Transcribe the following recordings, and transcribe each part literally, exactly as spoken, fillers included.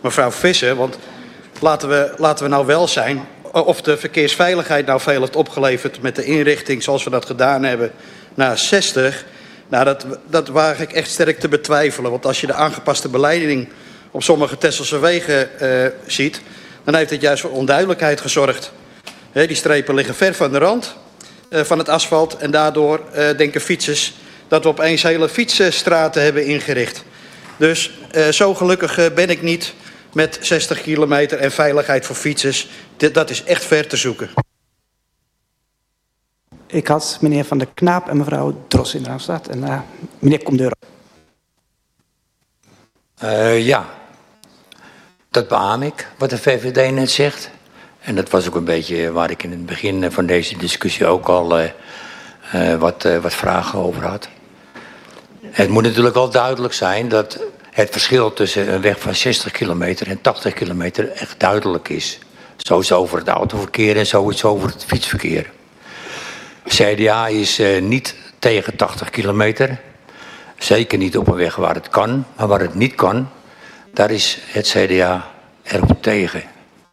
mevrouw Visser. Want laten we, laten we nou wel zijn, of de verkeersveiligheid nou veel heeft opgeleverd met de inrichting zoals we dat gedaan hebben naar zestig. Nou, dat, dat waag ik echt sterk te betwijfelen. Want als je de aangepaste beleiding op sommige Tesselse wegen uh, ziet, dan heeft het juist voor onduidelijkheid gezorgd. He, die strepen liggen ver van de rand uh, van het asfalt. En daardoor uh, denken fietsers dat we opeens hele fietsstraten hebben ingericht. Dus uh, zo gelukkig uh, ben ik niet met zestig kilometer en veiligheid voor fietsers. Dit, dat is echt ver te zoeken. Ik had meneer Van der Knaap en mevrouw Dros in de aanstaat. En uh, meneer Comdeur. Uh, ja, dat beaam ik, wat de V V D net zegt. En dat was ook een beetje waar ik in het begin van deze discussie ook al uh, uh, wat, uh, wat vragen over had. Het moet natuurlijk wel duidelijk zijn dat het verschil tussen een weg van zestig kilometer en tachtig kilometer echt duidelijk is. Zo is het over het autoverkeer en zo is het over het fietsverkeer. C D A is uh, niet tegen tachtig kilometer. Zeker niet op een weg waar het kan, maar waar het niet kan, daar is het C D A erop tegen.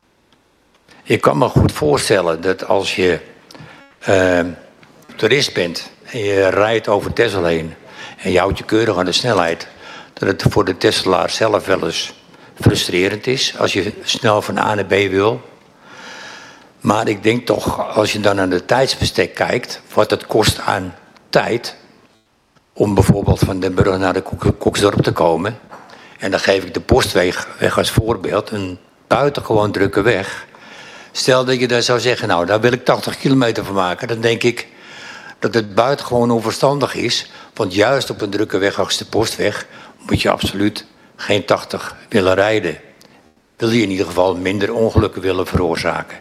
Ik kan me goed voorstellen dat als je uh, toerist bent en je rijdt over Texel heen en je houdt je keurig aan de snelheid, dat het voor de Tesselaar zelf wel eens frustrerend is als je snel van A naar B wil. Maar ik denk toch, als je dan naar de tijdsbestek kijkt, wat het kost aan tijd om bijvoorbeeld van Den Burg naar de Koksdorp te komen. En dan geef ik de Postweg weg als voorbeeld, een buitengewoon drukke weg. Stel dat je daar zou zeggen, nou daar wil ik tachtig kilometer van maken. Dan denk ik dat het buitengewoon onverstandig is. Want juist op een drukke weg als de Postweg moet je absoluut geen tachtig willen rijden. Wil je in ieder geval minder ongelukken willen veroorzaken.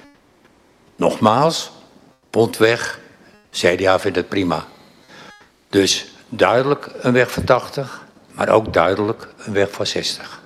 Nogmaals, Pontweg, C D A vindt het prima. Dus duidelijk een weg van tachtig, maar ook duidelijk een weg van zestig.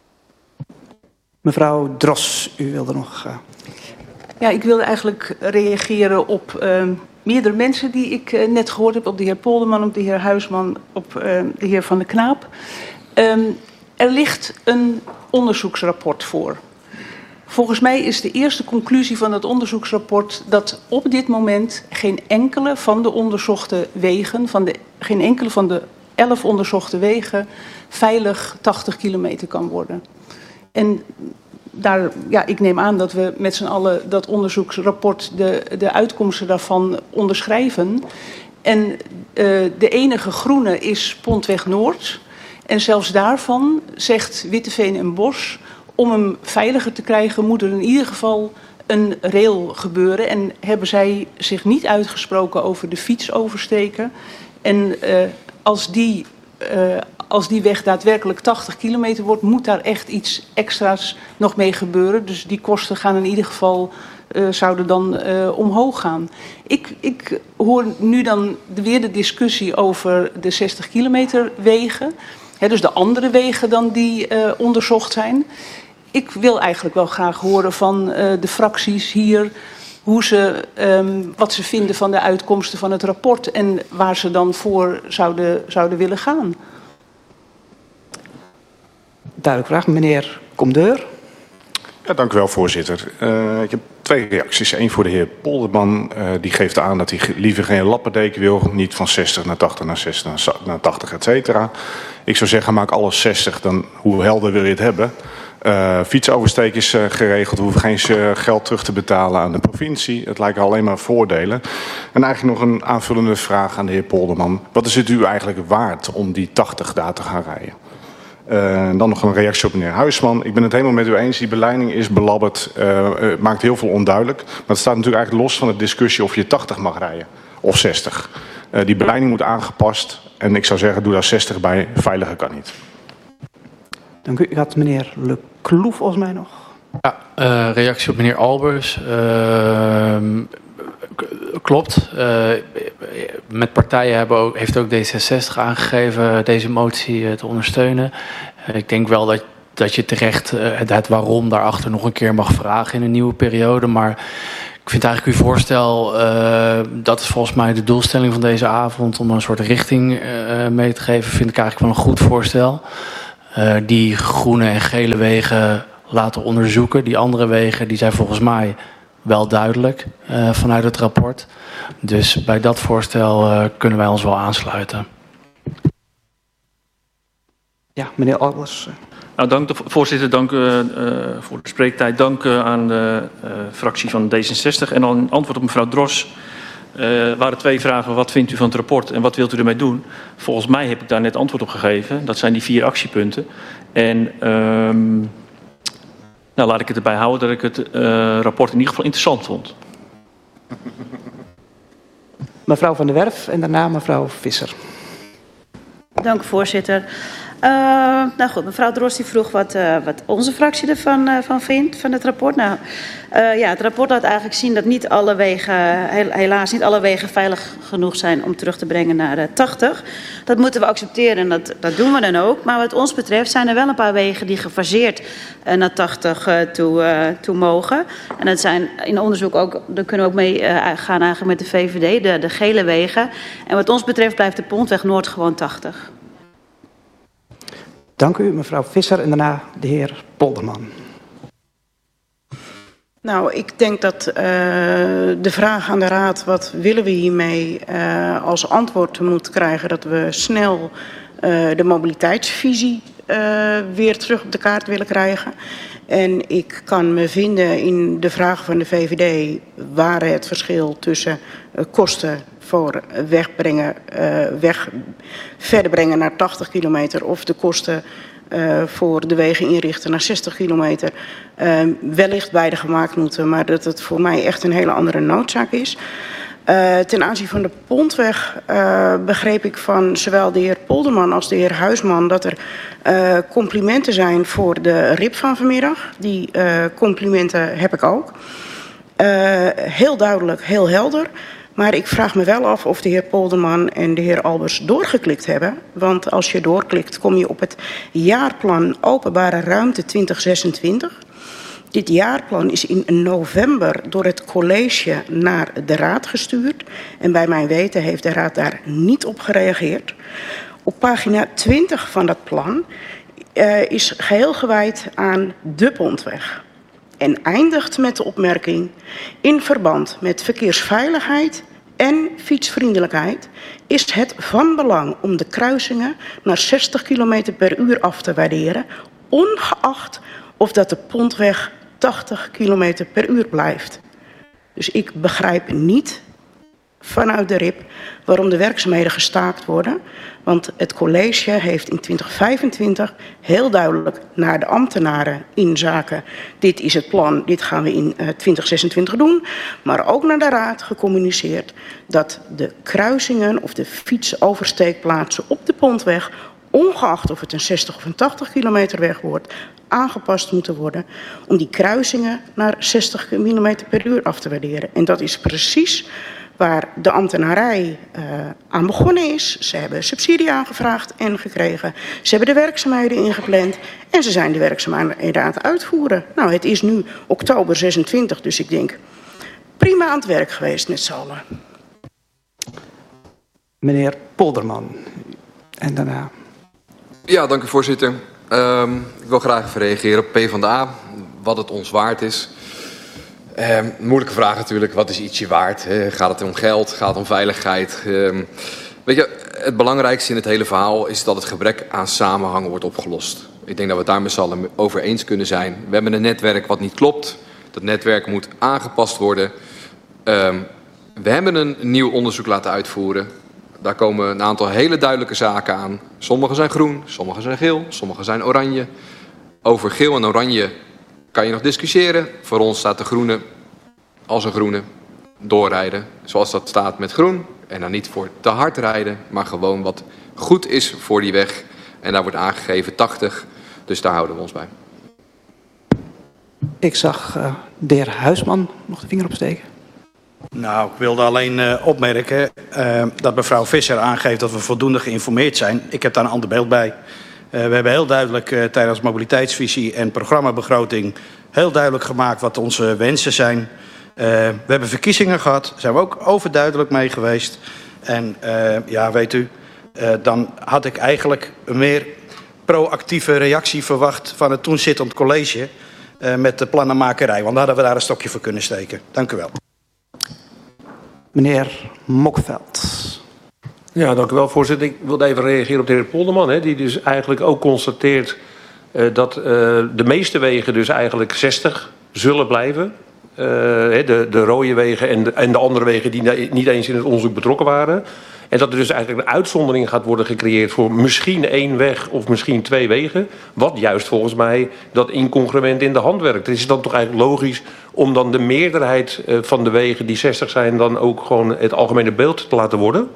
Mevrouw Dros, u wilde nog... Uh... Ja, ik wilde eigenlijk reageren op uh, meerdere mensen die ik uh, net gehoord heb. Op de heer Polderman, op de heer Huisman, op uh, de heer Van der Knaap. Um, er ligt een onderzoeksrapport voor. Volgens mij is de eerste conclusie van het onderzoeksrapport dat op dit moment geen enkele van de onderzochte wegen, van de, geen enkele van de elf onderzochte wegen, veilig tachtig kilometer kan worden. En daar, ja, ik neem aan dat we met z'n allen dat onderzoeksrapport, de, de uitkomsten daarvan onderschrijven. En uh, de enige groene is Pontweg Noord. En zelfs daarvan zegt Witteveen en Bosch, om hem veiliger te krijgen moet er in ieder geval een rail gebeuren. En hebben zij zich niet uitgesproken over de fiets oversteken. En uh, als, die, uh, als die weg daadwerkelijk tachtig kilometer wordt, moet daar echt iets extra's nog mee gebeuren. Dus die kosten gaan in ieder geval, uh, zouden dan uh, omhoog gaan. Ik, ik hoor nu dan de, weer de discussie over de zestig kilometer wegen. He, dus de andere wegen dan die uh, onderzocht zijn. Ik wil eigenlijk wel graag horen van uh, de fracties hier hoe ze, um, wat ze vinden van de uitkomsten van het rapport en waar ze dan voor zouden, zouden willen gaan. Duidelijk vraag, meneer Comdeur. Ja, dank u wel, voorzitter. Uh, ik heb twee reacties. Eén voor de heer Polderman. Uh, die geeft aan dat hij liever geen lappendeken wil. Niet van zestig naar tachtig, naar zestig naar tachtig, et cetera. Ik zou zeggen, maak alles zestig. Dan hoe helder wil je het hebben? Uh, fietsoversteek is uh, geregeld. We hoeven geen uh, geld terug te betalen aan de provincie. Het lijken alleen maar voordelen. En eigenlijk nog een aanvullende vraag aan de heer Polderman. Wat is het u eigenlijk waard om die tachtig daar te gaan rijden? Uh, dan nog een reactie op meneer Huisman. Ik ben het helemaal met u eens. Die beleiding is belabberd. Uh, uh, maakt heel veel onduidelijk. Maar het staat natuurlijk eigenlijk los van de discussie of je tachtig mag rijden. Of zestig. Uh, die beleiding moet aangepast. En ik zou zeggen, doe daar zestig bij. Veiliger kan niet. Dank u. Ik had meneer Le Kloef volgens mij nog. Ja, uh, reactie op meneer Albers. Uh, klopt. Uh, met partijen hebben ook, heeft ook D zesenzestig aangegeven deze motie uh, te ondersteunen. Uh, ik denk wel dat, dat je terecht uh, het waarom daarachter nog een keer mag vragen in een nieuwe periode. Maar ik vind eigenlijk uw voorstel, uh, dat is volgens mij de doelstelling van deze avond, om een soort richting uh, mee te geven, vind ik eigenlijk wel een goed voorstel. uh, die groene en gele wegen laten onderzoeken. Die andere wegen die zijn volgens mij wel duidelijk uh, vanuit het rapport. Dus bij dat voorstel uh, kunnen wij ons wel aansluiten. Ja, meneer Albers. Nou, dank de voorzitter, dank uh, uh, voor de spreektijd. Dank uh, aan de uh, fractie van D zesenzestig. En dan een antwoord op mevrouw Dros. Er uh, waren twee vragen. Wat vindt u van het rapport en wat wilt u ermee doen? Volgens mij heb ik daar net antwoord op gegeven. Dat zijn die vier actiepunten. En um, nou, laat ik het erbij houden dat ik het uh, rapport in ieder geval interessant vond. Mevrouw Van der Werf en daarna mevrouw Visser. Dank voorzitter. Uh, nou goed, mevrouw Dros die vroeg wat, uh, wat onze fractie ervan uh, van vindt, van het rapport. Nou, uh, ja, het rapport laat eigenlijk zien dat niet alle wegen, heel, helaas niet alle wegen veilig genoeg zijn om terug te brengen naar uh, tachtig. Dat moeten we accepteren en dat, dat doen we dan ook. Maar wat ons betreft zijn er wel een paar wegen die gefaseerd uh, naar tachtig uh, toe, uh, toe mogen. En dat zijn in onderzoek ook, daar kunnen we ook mee uh, gaan eigenlijk met de V V D, de, de gele wegen. En wat ons betreft blijft de Pontweg Noord gewoon tachtig. Dank u, mevrouw Visser en daarna de heer Polderman. Nou, ik denk dat uh, de vraag aan de Raad, wat willen we hiermee, uh, als antwoord moet krijgen dat we snel uh, de mobiliteitsvisie uh, weer terug op de kaart willen krijgen. En ik kan me vinden in de vraag van de V V D waar het verschil tussen uh, kosten voor wegbrengen, uh, weg verder brengen naar tachtig kilometer of de kosten uh, voor de wegen inrichten naar zestig kilometer uh, wellicht beide gemaakt moeten, maar dat het voor mij echt een hele andere noodzaak is. Uh, ten aanzien van de Pontweg uh, begreep ik van zowel de heer Polderman als de heer Huisman dat er uh, complimenten zijn voor de R I P van vanmiddag. Die uh, complimenten heb ik ook. Uh, heel duidelijk, heel helder. Maar ik vraag me wel af of de heer Polderman en de heer Albers doorgeklikt hebben. Want als je doorklikt kom je op het jaarplan openbare ruimte twintig zesentwintig. Dit jaarplan is in november door het college naar de raad gestuurd. En bij mijn weten heeft de raad daar niet op gereageerd. Op pagina twintig van dat plan uh, is geheel gewijd aan de Pontweg. En eindigt met de opmerking: in verband met verkeersveiligheid en fietsvriendelijkheid is het van belang om de kruisingen naar zestig kilometer per uur af te waarderen, ongeacht of dat de Pontweg tachtig kilometer per uur blijft. Dus ik begrijp niet vanuit de R I P waarom de werkzaamheden gestaakt worden. Want het college heeft in twintig vijfentwintig heel duidelijk naar de ambtenaren in zaken: dit is het plan, dit gaan we in uh, twintig zesentwintig doen. Maar ook naar de raad gecommuniceerd dat de kruisingen of de fietsoversteekplaatsen op de Pontweg, ongeacht of het een zestig of een tachtig kilometer weg wordt, aangepast moeten worden om die kruisingen naar zestig kilometer per uur af te waarderen. En dat is precies waar de ambtenarij uh, aan begonnen is. Ze hebben subsidie aangevraagd en gekregen. Ze hebben de werkzaamheden ingepland en ze zijn de werkzaamheden aan het uitvoeren. Nou, het is nu oktober zesentwintig, dus ik denk prima aan het werk geweest met z'n allen. Meneer Polderman en daarna. Ja, dank u voorzitter. Um, ik wil graag even reageren op PvdA, wat het ons waard is. Um, moeilijke vraag natuurlijk, wat is ietsje waard? He, gaat het om geld? Gaat het om veiligheid? Um, weet je, het belangrijkste in het hele verhaal is dat het gebrek aan samenhang wordt opgelost. Ik denk dat we het daar met z'n allen over eens kunnen zijn. We hebben een netwerk wat niet klopt. Dat netwerk moet aangepast worden. Um, we hebben een nieuw onderzoek laten uitvoeren. Daar komen een aantal hele duidelijke zaken aan. Sommige zijn groen, sommige zijn geel, sommige zijn oranje. Over geel en oranje kan je nog discussiëren. Voor ons staat de groene als een groene doorrijden. Zoals dat staat met groen. En dan niet voor te hard rijden, maar gewoon wat goed is voor die weg. En daar wordt aangegeven tachtig, dus daar houden we ons bij. Ik zag uh, de heer Huisman nog de vinger opsteken. Nou, ik wilde alleen uh, opmerken uh, dat mevrouw Visser aangeeft dat we voldoende geïnformeerd zijn. Ik heb daar een ander beeld bij. Uh, we hebben heel duidelijk uh, tijdens mobiliteitsvisie en programmabegroting heel duidelijk gemaakt wat onze wensen zijn. Uh, we hebben verkiezingen gehad, daar zijn we ook overduidelijk mee geweest. En uh, ja, weet u, uh, dan had ik eigenlijk meer proactieve reactie verwacht van het toen zittend college uh, met de plannenmakerij. Want dan hadden we daar een stokje voor kunnen steken. Dank u wel. Meneer Mokveld. Ja, dank u wel, voorzitter. Ik wilde even reageren op de heer Polderman, hè, die dus eigenlijk ook constateert uh, dat uh, de meeste wegen dus eigenlijk zestig zullen blijven. Uh, de, de rode wegen en de, en de andere wegen die niet eens in het onderzoek betrokken waren. En dat er dus eigenlijk een uitzondering gaat worden gecreëerd voor misschien één weg of misschien twee wegen. Wat juist volgens mij dat incongruent in de hand werkt. Het is dan toch eigenlijk logisch om dan de meerderheid uh, van de wegen die zestig zijn dan ook gewoon het algemene beeld te laten worden?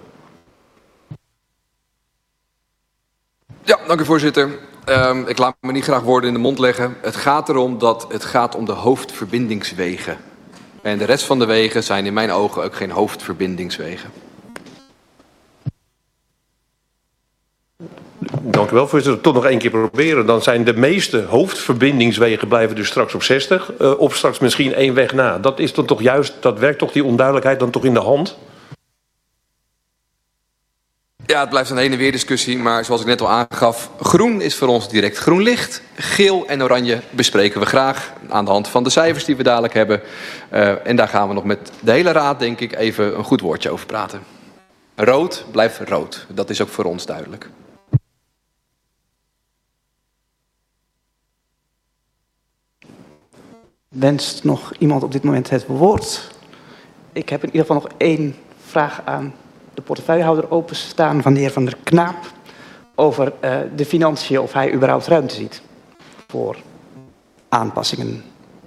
Ja, dank u voorzitter. Um, ik laat me niet graag woorden in de mond leggen. Het gaat erom dat het gaat om de hoofdverbindingswegen. En de rest van de wegen zijn in mijn ogen ook geen hoofdverbindingswegen. Dank u wel, voorzitter. Toch nog één keer proberen. Dan zijn de meeste hoofdverbindingswegen blijven dus straks op zestig. Uh, of straks misschien één weg na. Dat is dan toch juist, dat werkt toch die onduidelijkheid dan toch in de hand? Ja, het blijft een heen en weer discussie, maar zoals ik net al aangaf, groen is voor ons direct groen licht. Geel en oranje bespreken we graag aan de hand van de cijfers die we dadelijk hebben. Uh, en daar gaan we nog met de hele raad, denk ik, even een goed woordje over praten. Rood blijft rood. Dat is ook voor ons duidelijk. Wenst nog iemand op dit moment het woord? Ik heb in ieder geval nog één vraag aan de portefeuillehouder openstaan van de heer Van der Knaap over uh, de financiën, of hij überhaupt ruimte ziet voor aanpassingen.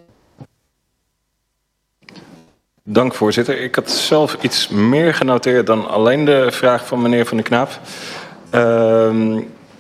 Dank voorzitter. Ik had zelf iets meer genoteerd dan alleen de vraag van meneer Van der Knaap. Uh,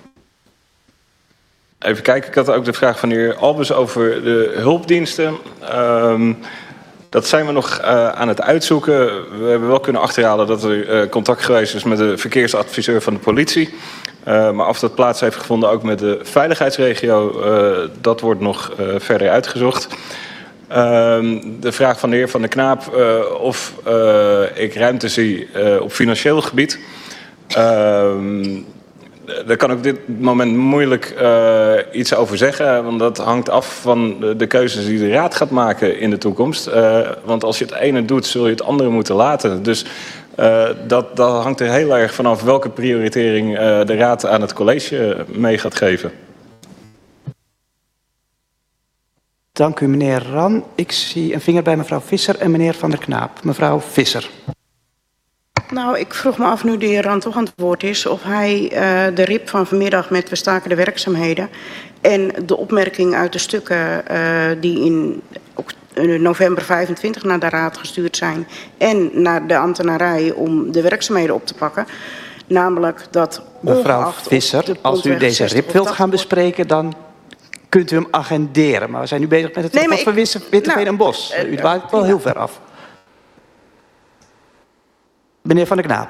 even kijken, ik had ook de vraag van de heer Albers over de hulpdiensten. Uh, Dat zijn we nog uh, aan het uitzoeken. We hebben wel kunnen achterhalen dat er uh, contact geweest is met de verkeersadviseur van de politie. Uh, maar of dat plaats heeft gevonden ook met de veiligheidsregio, uh, dat wordt nog uh, verder uitgezocht. Uh, de vraag van de heer Van der Knaap uh, of uh, ik ruimte zie uh, op financieel gebied. Uh, Daar kan ik op dit moment moeilijk uh, iets over zeggen, want dat hangt af van de, de keuzes die de raad gaat maken in de toekomst. Uh, want als je het ene doet, zul je het andere moeten laten. Dus uh, dat, dat hangt er heel erg vanaf welke prioritering uh, de raad aan het college mee gaat geven. Dank u, meneer Ran. Ik zie een vinger bij mevrouw Visser en meneer Van der Knaap. Mevrouw Visser. Nou, ik vroeg me af nu de heer Rand toch aan het woord is of hij uh, de R I P van vanmiddag met we staken de werkzaamheden en de opmerking uit de stukken uh, die in november vijfentwintig naar de raad gestuurd zijn en naar de ambtenarij om de werkzaamheden op te pakken. Namelijk dat mevrouw Visser, als u deze R I P wilt gaan bespreken, dan kunt u hem agenderen. Maar we zijn nu bezig met het rapport van Witteveen en Bos. U dwaalt wel heel ver af. Meneer Van der Knaap.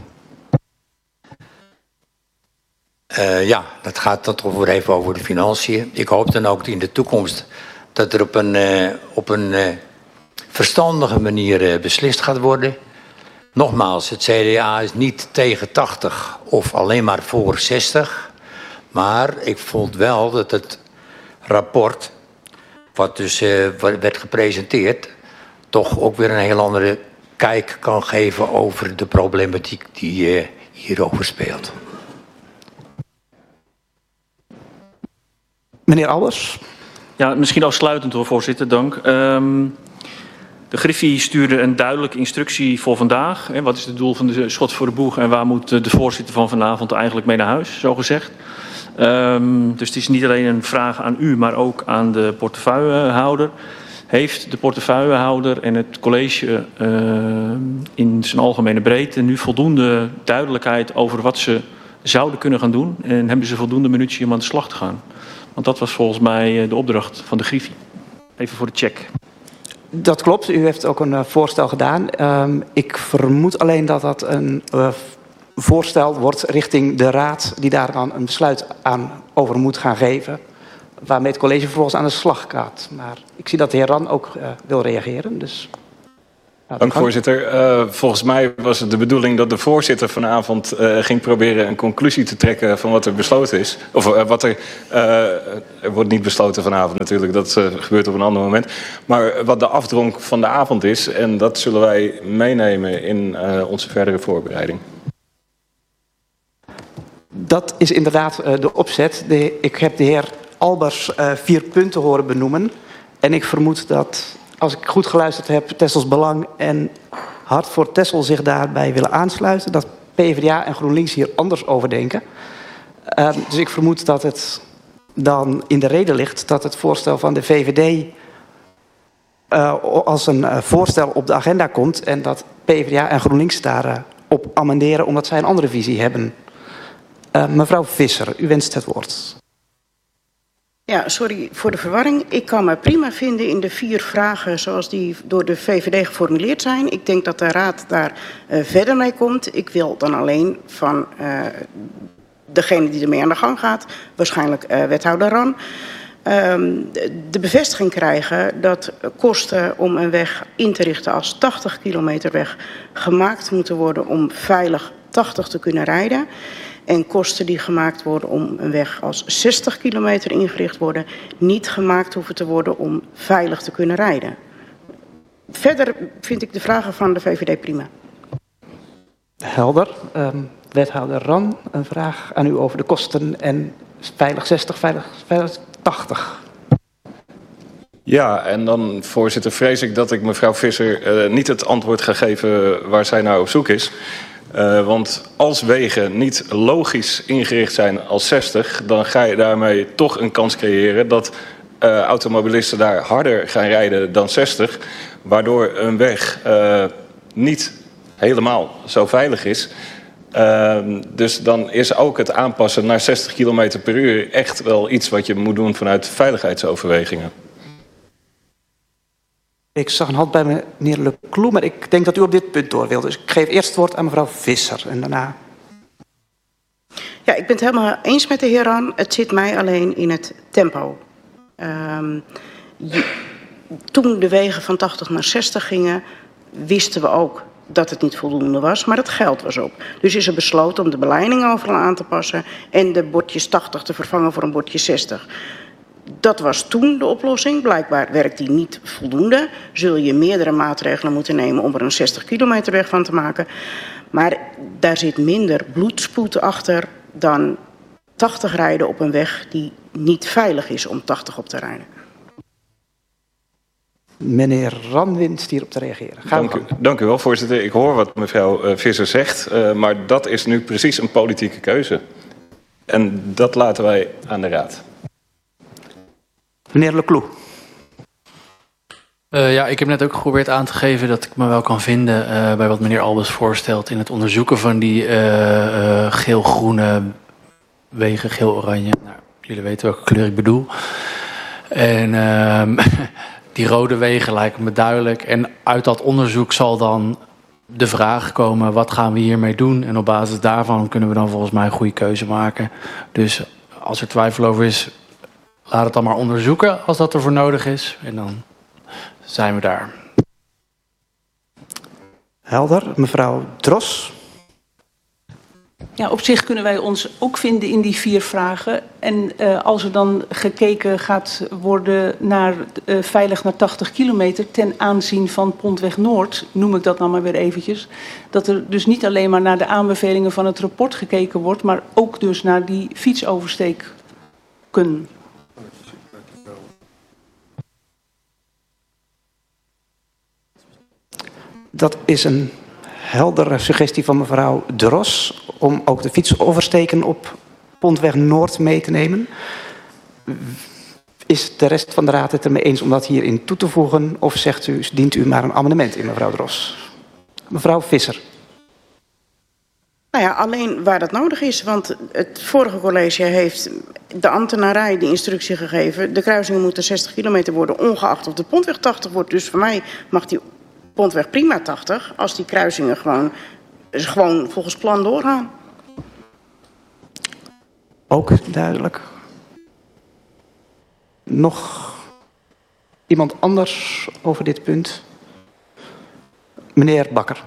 Uh, ja, dat gaat dan toch weer even over de financiën. Ik hoop dan ook in de toekomst dat er op een, uh, op een uh, verstandige manier uh, beslist gaat worden. Nogmaals, het C D A is niet tegen tachtig of alleen maar voor zestig. Maar ik vond wel dat het rapport, wat dus uh, werd gepresenteerd, toch ook weer een heel andere kijk kan geven over de problematiek die uh, hierover speelt. Meneer Albers. Ja, misschien afsluitend hoor, voorzitter, dank. Um, de Griffie stuurde een duidelijke instructie voor vandaag. Hè, wat is het doel van de schot voor de boeg en waar moet de voorzitter van vanavond eigenlijk mee naar huis, zo gezegd. Um, dus het is niet alleen een vraag aan u, maar ook aan de portefeuillehouder. Heeft de portefeuillehouder en het college uh, in zijn algemene breedte nu voldoende duidelijkheid over wat ze zouden kunnen gaan doen? En hebben ze voldoende munitie om aan de slag te gaan? Want dat was volgens mij de opdracht van de Griffie. Even voor de check. Dat klopt, u heeft ook een uh, voorstel gedaan. Um, ik vermoed alleen dat dat een uh, voorstel wordt richting de raad die daar dan een besluit aan over moet gaan geven. Waarmee het college vervolgens aan de slag gaat. Maar ik zie dat de heer Ran ook uh, wil reageren. Dus Dank voorzitter. Uh, volgens mij was het de bedoeling dat de voorzitter vanavond uh, ging proberen een conclusie te trekken van wat er besloten is. Of uh, wat er, uh, er wordt niet besloten vanavond natuurlijk, dat uh, gebeurt op een ander moment. Maar wat de afdronk van de avond is, en dat zullen wij meenemen in uh, onze verdere voorbereiding. Dat is inderdaad uh, de opzet. De, ik heb de heer Albers uh, vier punten horen benoemen. En ik vermoed dat, als ik goed geluisterd heb, Texels Belang en Hart voor Texel zich daarbij willen aansluiten. Dat PvdA en GroenLinks hier anders over denken. Uh, dus ik vermoed dat het dan in de reden ligt dat het voorstel van de V V D uh, als een uh, voorstel op de agenda komt. En dat PvdA en GroenLinks daarop uh, amenderen omdat zij een andere visie hebben. Uh, mevrouw Visser, u wenst het woord. Ja, sorry voor de verwarring. Ik kan me prima vinden in de vier vragen zoals die door de V V D geformuleerd zijn. Ik denk dat de Raad daar uh, verder mee komt. Ik wil dan alleen van uh, degene die ermee aan de gang gaat, waarschijnlijk uh, wethouder Ran, um, de bevestiging krijgen dat kosten om een weg in te richten als tachtig kilometer weg gemaakt moeten worden om veilig tachtig te kunnen rijden. En kosten die gemaakt worden om een weg als zestig kilometer ingericht worden, niet gemaakt hoeven te worden om veilig te kunnen rijden. Verder vind ik de vragen van de V V D prima. Helder. Um, wethouder Ran, een vraag aan u over de kosten en veilig zestig, veilig, veilig tachtig. Ja, en dan voorzitter vrees ik dat ik mevrouw Visser uh, niet het antwoord ga geven waar zij naar op zoek is. Uh, want als wegen niet logisch ingericht zijn als zestig, dan ga je daarmee toch een kans creëren dat uh, automobilisten daar harder gaan rijden dan zestig. Waardoor een weg uh, niet helemaal zo veilig is. Uh, dus dan is ook het aanpassen naar zestig kilometer per uur echt wel iets wat je moet doen vanuit veiligheidsoverwegingen. Ik zag een hand bij meneer Leclou, maar ik denk dat u op dit punt door wilt. Dus ik geef eerst het woord aan mevrouw Visser en daarna. Ja, ik ben het helemaal eens met de heer Ran. Het zit mij alleen in het tempo. Um, je, toen de wegen van tachtig naar zestig gingen, wisten we ook dat het niet voldoende was, maar het geld was op. Dus is er besloten om de beleiding overal aan te passen en de bordjes tachtig te vervangen voor een bordje zestig. Dat was toen de oplossing. Blijkbaar werkt die niet voldoende. Zul je meerdere maatregelen moeten nemen om er een zestig kilometer weg van te maken. Maar daar zit minder bloedspoed achter dan tachtig rijden op een weg die niet veilig is om tachtig op te rijden. Meneer Ran wenst hierop te reageren. Ga dank, u, dank u wel, voorzitter. Ik hoor wat mevrouw uh, Visser zegt, uh, maar dat is nu precies een politieke keuze. En dat laten wij aan de Raad. Meneer Leclou. Uh, ja, ik heb net ook geprobeerd aan te geven dat ik me wel kan vinden uh, bij wat meneer Albers voorstelt in het onderzoeken van die uh, uh, geel-groene wegen, geel-oranje. Nou, jullie weten welke kleur ik bedoel. En uh, die rode wegen lijken me duidelijk. En uit dat onderzoek zal dan de vraag komen, wat gaan we hiermee doen? En op basis daarvan kunnen we dan volgens mij een goede keuze maken. Dus als er twijfel over is, laat het dan maar onderzoeken als dat ervoor nodig is. En dan zijn we daar. Helder. Mevrouw Dros. Ja, op zich kunnen wij ons ook vinden in die vier vragen. En uh, als er dan gekeken gaat worden naar uh, veilig naar tachtig kilometer ten aanzien van Pontweg Noord, noem ik dat dan maar weer eventjes, dat er dus niet alleen maar naar de aanbevelingen van het rapport gekeken wordt, maar ook dus naar die fietsoversteken. Dat is een heldere suggestie van mevrouw Dros om ook de fietsoversteken op Pontweg Noord mee te nemen. Is de rest van de Raad het ermee eens om dat hierin toe te voegen of zegt u, dient u maar een amendement in, mevrouw Dros? Mevrouw Visser. Nou ja, alleen waar dat nodig is, want het vorige college heeft de ambtenarij de instructie gegeven. De kruisingen moeten zestig kilometer worden, ongeacht of de Pontweg tachtig wordt. Dus voor mij mag die Pontweg prima tachtig, als die kruisingen gewoon, gewoon volgens plan doorgaan. Ook duidelijk. Nog iemand anders over dit punt? Meneer Bakker.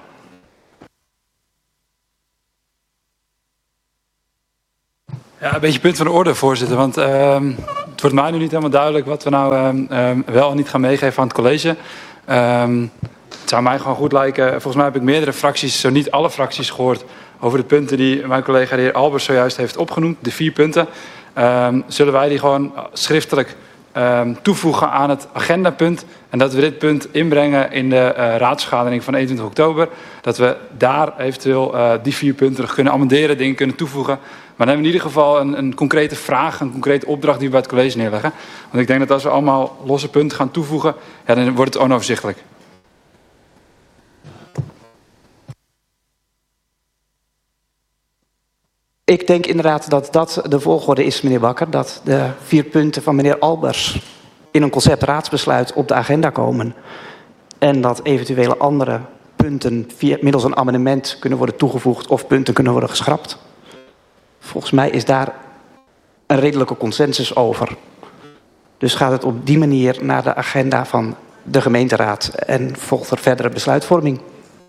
Ja, een beetje punt van de orde, voorzitter. Want uh, het wordt mij nu niet helemaal duidelijk wat we nou uh, uh, wel en niet gaan meegeven aan het college. Uh, het zou mij gewoon goed lijken. Volgens mij heb ik meerdere fracties, zo niet alle fracties, gehoord over de punten die mijn collega de heer Albers zojuist heeft opgenoemd. De vier punten. Uh, zullen wij die gewoon schriftelijk uh, toevoegen aan het agendapunt. En dat we dit punt inbrengen in de uh, raadsvergadering van eenentwintig oktober. Dat we daar eventueel uh, die vier punten nog kunnen amenderen, dingen kunnen toevoegen. Maar dan hebben we in ieder geval een, een concrete vraag, een concrete opdracht die we bij het college neerleggen. Want ik denk dat als we allemaal losse punten gaan toevoegen, ja, dan wordt het onoverzichtelijk. Ik denk inderdaad dat dat de volgorde is, meneer Bakker. Dat de vier punten van meneer Albers in een conceptraadsbesluit op de agenda komen. En dat eventuele andere punten via, middels een amendement kunnen worden toegevoegd of punten kunnen worden geschrapt. Volgens mij is daar een redelijke consensus over. Dus gaat het op die manier naar de agenda van de gemeenteraad en volgt er verdere besluitvorming.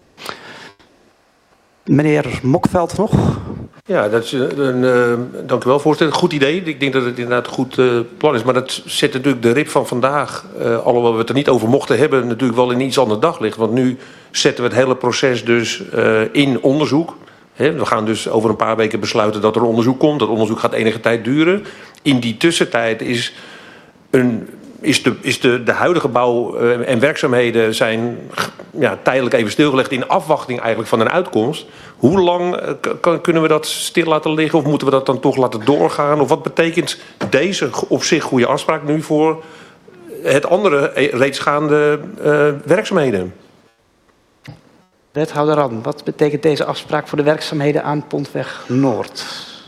Meneer Mokveld nog? Ja, dat is een, uh, dank u wel, voorzitter. Goed idee. Ik denk dat het inderdaad een goed uh, plan is. Maar dat zet natuurlijk de R I P van vandaag, uh, alhoewel we het er niet over mochten hebben, natuurlijk wel in iets ander daglicht. Want nu zetten we het hele proces dus uh, in onderzoek. He, we gaan dus over een paar weken besluiten dat er onderzoek komt. Dat onderzoek gaat enige tijd duren. In die tussentijd is, een, is, de, is de, de huidige bouw uh, en werkzaamheden zijn ja, tijdelijk even stilgelegd in afwachting eigenlijk van een uitkomst. Hoe lang uh, kan, kunnen we dat stil laten liggen of moeten we dat dan toch laten doorgaan? Of wat betekent deze op zich goede afspraak nu voor het andere reeds gaande uh, werkzaamheden? Wethouder Ran, wat betekent deze afspraak voor de werkzaamheden aan Pontweg Noord?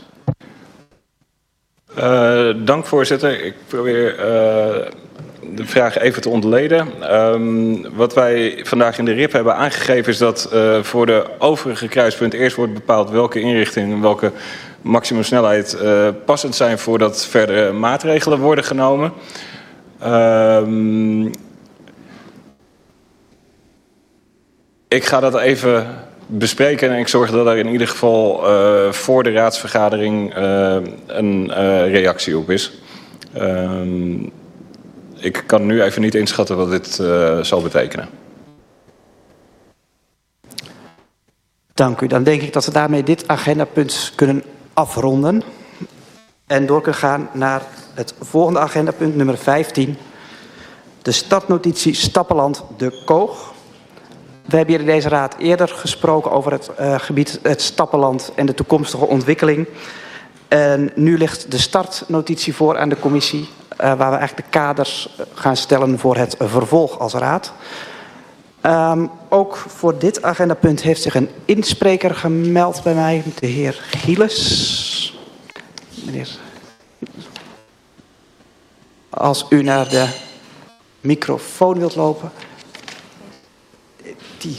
Uh, dank voorzitter. Ik probeer uh, de vraag even te ontleden. Um, wat wij vandaag in de R I P hebben aangegeven is dat uh, voor de overige kruispunten eerst wordt bepaald welke inrichting en welke maximumsnelheid uh, passend zijn voordat verdere maatregelen worden genomen. Um, Ik ga dat even bespreken en ik zorg dat er in ieder geval uh, voor de raadsvergadering uh, een uh, reactie op is. Uh, ik kan nu even niet inschatten wat dit uh, zal betekenen. Dank u. Dan denk ik dat we daarmee dit agendapunt kunnen afronden. En door kunnen gaan naar het volgende agendapunt, nummer vijftien. De startnotitie Stappeland de Koog. We hebben hier in deze raad eerder gesproken over het uh, gebied het Stappeland en de toekomstige ontwikkeling. En nu ligt de startnotitie voor aan de commissie, uh, waar we eigenlijk de kaders gaan stellen voor het vervolg als raad. Um, ook voor dit agendapunt heeft zich een inspreker gemeld bij mij, de heer Gielis. Meneer, als u naar de microfoon wilt lopen. Die.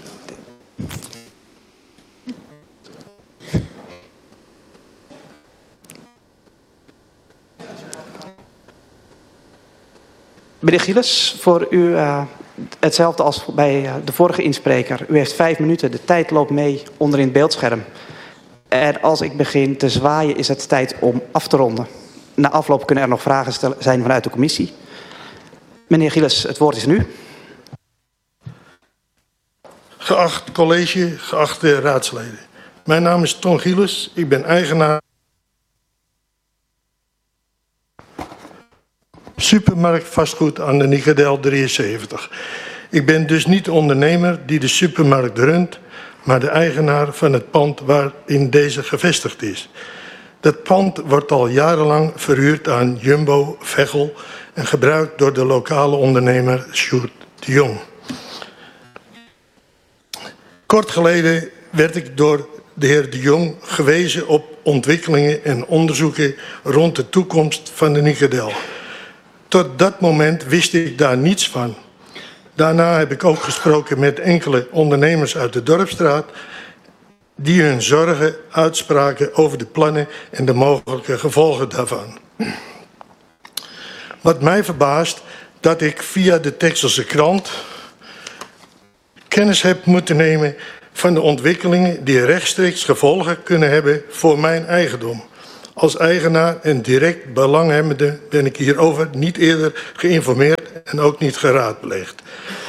Meneer Gielis, voor u uh, hetzelfde als bij uh, de vorige inspreker. U heeft vijf minuten, de tijd loopt mee onderin het beeldscherm. En als ik begin te zwaaien is het tijd om af te ronden. Na afloop kunnen er nog vragen stellen, zijn vanuit de commissie. Meneer Gielis, het woord is nu. Geacht college, geachte raadsleden. Mijn naam is Ton Gielis, ik ben eigenaar supermarkt vastgoed aan de Nicodel drieënzeventig. Ik ben dus niet de ondernemer die de supermarkt runt, maar de eigenaar van het pand waarin deze gevestigd is. Dat pand wordt al jarenlang verhuurd aan Jumbo Veghel en gebruikt door de lokale ondernemer Sjoerd de Jong. Kort geleden werd ik door de heer de Jong gewezen op ontwikkelingen en onderzoeken rond de toekomst van de Nicodel. Tot dat moment wist ik daar niets van. Daarna heb ik ook gesproken met enkele ondernemers uit de Dorpsstraat die hun zorgen uitspraken over de plannen en de mogelijke gevolgen daarvan. Wat mij verbaast, dat ik via de Texelse krant kennis heb moeten nemen van de ontwikkelingen die rechtstreeks gevolgen kunnen hebben voor mijn eigendom. Als eigenaar en direct belanghebbende ben ik hierover niet eerder geïnformeerd en ook niet geraadpleegd.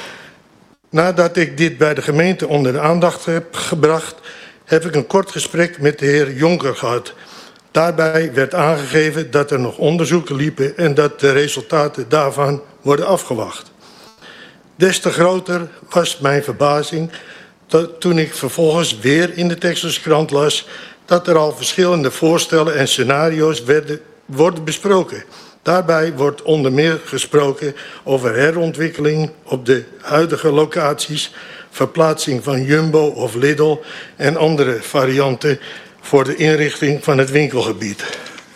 Nadat ik dit bij de gemeente onder de aandacht heb gebracht, heb ik een kort gesprek met de heer Jonker gehad. Daarbij werd aangegeven dat er nog onderzoeken liepen en dat de resultaten daarvan worden afgewacht. Des te groter was mijn verbazing toen ik vervolgens weer in de Texelskrant las dat er al verschillende voorstellen en scenario's werden, worden besproken. Daarbij wordt onder meer gesproken over herontwikkeling op de huidige locaties, verplaatsing van Jumbo of Lidl en andere varianten voor de inrichting van het winkelgebied.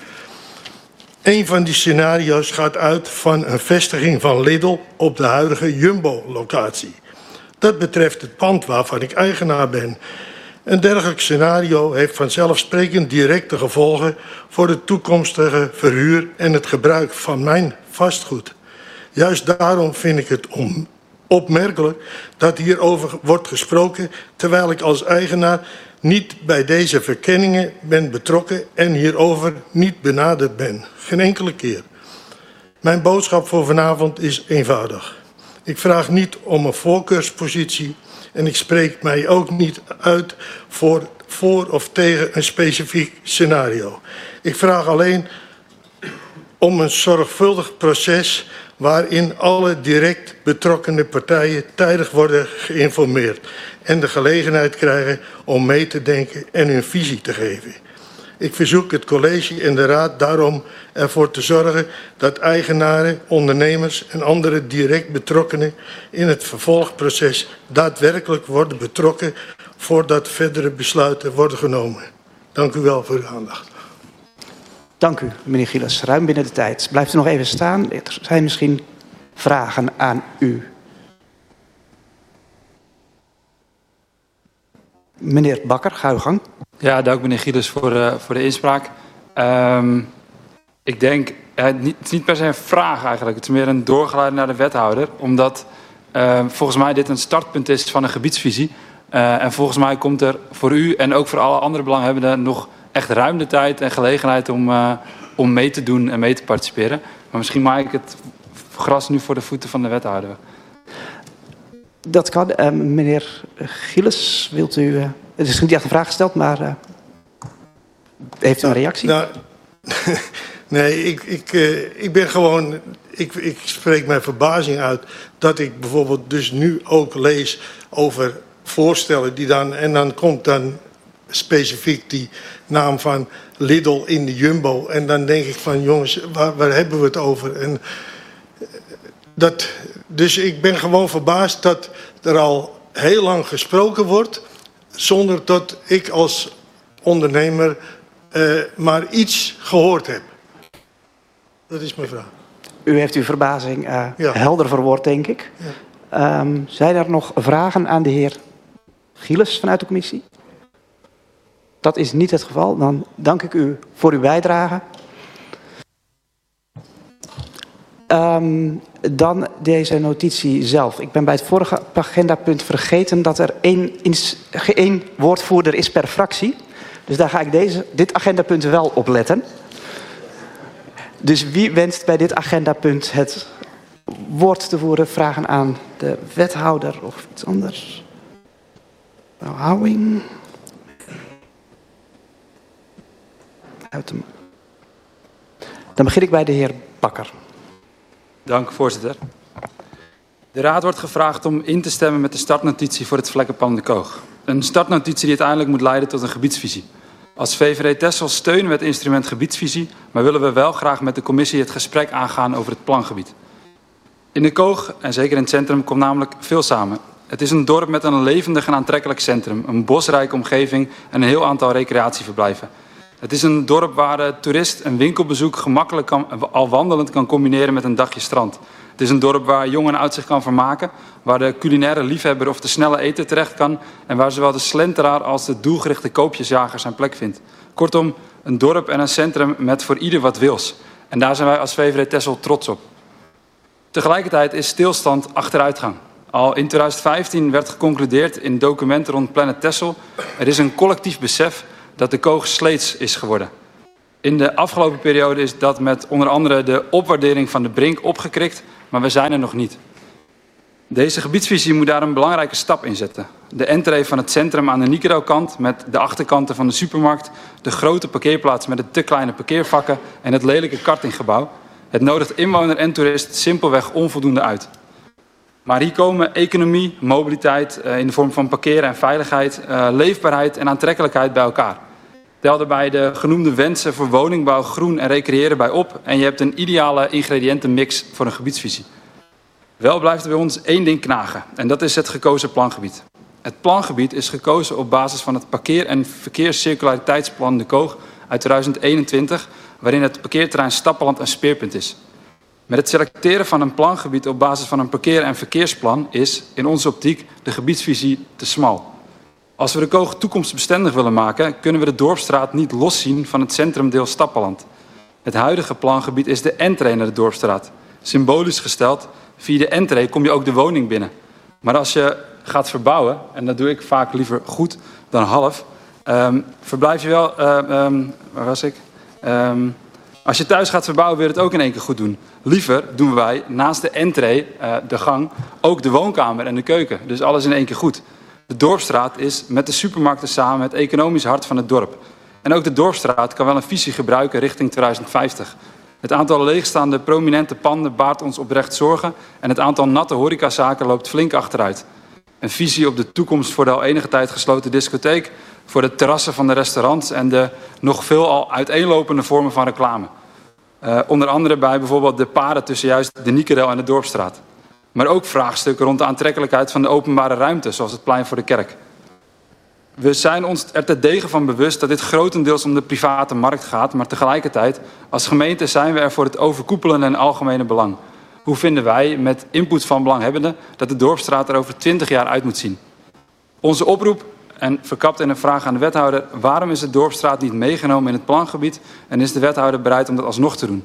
Een van die scenario's gaat uit van een vestiging van Lidl op de huidige Jumbo-locatie. Dat betreft het pand waarvan ik eigenaar ben. Een dergelijk scenario heeft vanzelfsprekend directe gevolgen voor de toekomstige verhuur en het gebruik van mijn vastgoed. Juist daarom vind ik het om opmerkelijk dat hierover wordt gesproken, terwijl ik als eigenaar niet bij deze verkenningen ben betrokken en hierover niet benaderd ben. Geen enkele keer. Mijn boodschap voor vanavond is eenvoudig. Ik vraag niet om een voorkeurspositie en ik spreek mij ook niet uit voor, voor of tegen een specifiek scenario. Ik vraag alleen om een zorgvuldig proces waarin alle direct betrokkenen partijen tijdig worden geïnformeerd en de gelegenheid krijgen om mee te denken en hun visie te geven. Ik verzoek het college en de raad daarom ervoor te zorgen dat eigenaren, ondernemers en andere direct betrokkenen in het vervolgproces daadwerkelijk worden betrokken voordat verdere besluiten worden genomen. Dank u wel voor uw aandacht. Dank u, meneer Gilles. Ruim binnen de tijd. Blijft u nog even staan. Er zijn misschien vragen aan u. Meneer Bakker, ga uw gang. Ja, dank meneer Gilles voor, uh, voor de inspraak. Um, ik denk, uh, niet, het is niet per se een vraag eigenlijk. Het is meer een doorgeleide naar de wethouder. Omdat uh, volgens mij dit een startpunt is van een gebiedsvisie. Uh, en volgens mij komt er voor u en ook voor alle andere belanghebbenden nog echt ruim de tijd en gelegenheid om, uh, om mee te doen en mee te participeren. Maar misschien maak ik het gras nu voor de voeten van de wethouder. Dat kan. Uh, meneer Gilles, wilt u... Uh, het is niet echt een vraag gesteld, maar... Uh, heeft u een reactie? Nou, nee, ik, ik, uh, ik ben gewoon... Ik, ik spreek mijn verbazing uit dat ik bijvoorbeeld dus nu ook lees over voorstellen die dan... En dan komt dan specifiek die naam van Lidl in de Jumbo. En dan denk ik van, jongens, waar, waar hebben we het over? En dat, dus ik ben gewoon verbaasd dat er al heel lang gesproken wordt, zonder dat ik als ondernemer uh, maar iets gehoord heb. Dat is mijn vraag. U heeft uw verbazing uh, ja. helder verwoord, denk ik. Ja. Um, zijn er nog vragen aan de heer Gilles vanuit de commissie? Dat is niet het geval. Dan dank ik u voor uw bijdrage. Um, dan deze notitie zelf. Ik ben bij het vorige agendapunt vergeten dat er één, één woordvoerder is per fractie. Dus daar ga ik deze, dit agendapunt wel op letten. Dus wie wenst bij dit agendapunt het woord te voeren? Vragen aan de wethouder of iets anders? Nou, Houwing. Uit hem. Dan begin ik bij de heer Bakker. Dank, voorzitter. De raad wordt gevraagd om in te stemmen met de startnotitie voor het vlekkenpand De Koog. Een startnotitie die uiteindelijk moet leiden tot een gebiedsvisie. Als V V D Texel steunen we het instrument gebiedsvisie, maar willen we wel graag met de commissie het gesprek aangaan over het plangebied. In De Koog, en zeker in het centrum, komt namelijk veel samen. Het is een dorp met een levendig en aantrekkelijk centrum, een bosrijke omgeving en een heel aantal recreatieverblijven. Het is een dorp waar de toerist een winkelbezoek gemakkelijk kan, al wandelend kan combineren met een dagje strand. Het is een dorp waar jong en oud zich kan vermaken, waar de culinaire liefhebber of de snelle eter terecht kan en waar zowel de slenteraar als de doelgerichte koopjesjager zijn plek vindt. Kortom, een dorp en een centrum met voor ieder wat wils. En daar zijn wij als V V D Texel trots op. Tegelijkertijd is stilstand achteruitgang. Al in twintig vijftien werd geconcludeerd in documenten rond Planet Texel: er is een collectief besef dat de koog sleets is geworden. In de afgelopen periode is dat met onder andere de opwaardering van de Brink opgekrikt, maar we zijn er nog niet. Deze gebiedsvisie moet daar een belangrijke stap in zetten. De entree van het centrum aan de Niekero-kant met de achterkanten van de supermarkt, de grote parkeerplaats met de te kleine parkeervakken en het lelijke kartinggebouw. Het nodigt inwoner en toerist simpelweg onvoldoende uit. Maar hier komen economie, mobiliteit uh, in de vorm van parkeren en veiligheid, uh, leefbaarheid en aantrekkelijkheid bij elkaar. Tel daarbij de genoemde wensen voor woningbouw, groen en recreëren bij op en je hebt een ideale ingrediëntenmix voor een gebiedsvisie. Wel blijft er bij ons één ding knagen en dat is het gekozen plangebied. Het plangebied is gekozen op basis van het parkeer- en verkeerscirculariteitsplan De Koog uit tweeduizend eenentwintig, waarin het parkeerterrein Stappeland een speerpunt is. Met het selecteren van een plangebied op basis van een parkeer- en verkeersplan is, in onze optiek, de gebiedsvisie te smal. Als we de Koog toekomstbestendig willen maken, kunnen we de Dorpsstraat niet loszien van het centrumdeel Stappeland. Het huidige plangebied is de entree naar de Dorpsstraat. Symbolisch gesteld, via de entree kom je ook de woning binnen. Maar als je gaat verbouwen, en dat doe ik vaak liever goed dan half, um, verblijf je wel, uh, um, waar was ik? Um, als je thuis gaat verbouwen, wil je het ook in één keer goed doen. Liever doen wij naast de entree, uh, de gang, ook de woonkamer en de keuken. Dus alles in één keer goed. De Dorpsstraat is met de supermarkten samen het economisch hart van het dorp. En ook de Dorpsstraat kan wel een visie gebruiken richting tweeduizend vijftig. Het aantal leegstaande prominente panden baart ons oprecht zorgen en het aantal natte horecazaken loopt flink achteruit. Een visie op de toekomst voor de al enige tijd gesloten discotheek, voor de terrassen van de restaurants en de nog veel al uiteenlopende vormen van reclame. Uh, onder andere bij bijvoorbeeld de paden tussen juist de Niekero en de Dorpsstraat. Maar ook vraagstukken rond de aantrekkelijkheid van de openbare ruimte, zoals het plein voor de kerk. We zijn ons er terdege van bewust dat dit grotendeels om de private markt gaat, maar tegelijkertijd, als gemeente zijn we er voor het overkoepelende en algemene belang. Hoe vinden wij, met input van belanghebbenden, dat de Dorpsstraat er over twintig jaar uit moet zien? Onze oproep, en verkapt in een vraag aan de wethouder, waarom is de Dorpsstraat niet meegenomen in het plangebied en is de wethouder bereid om dat alsnog te doen?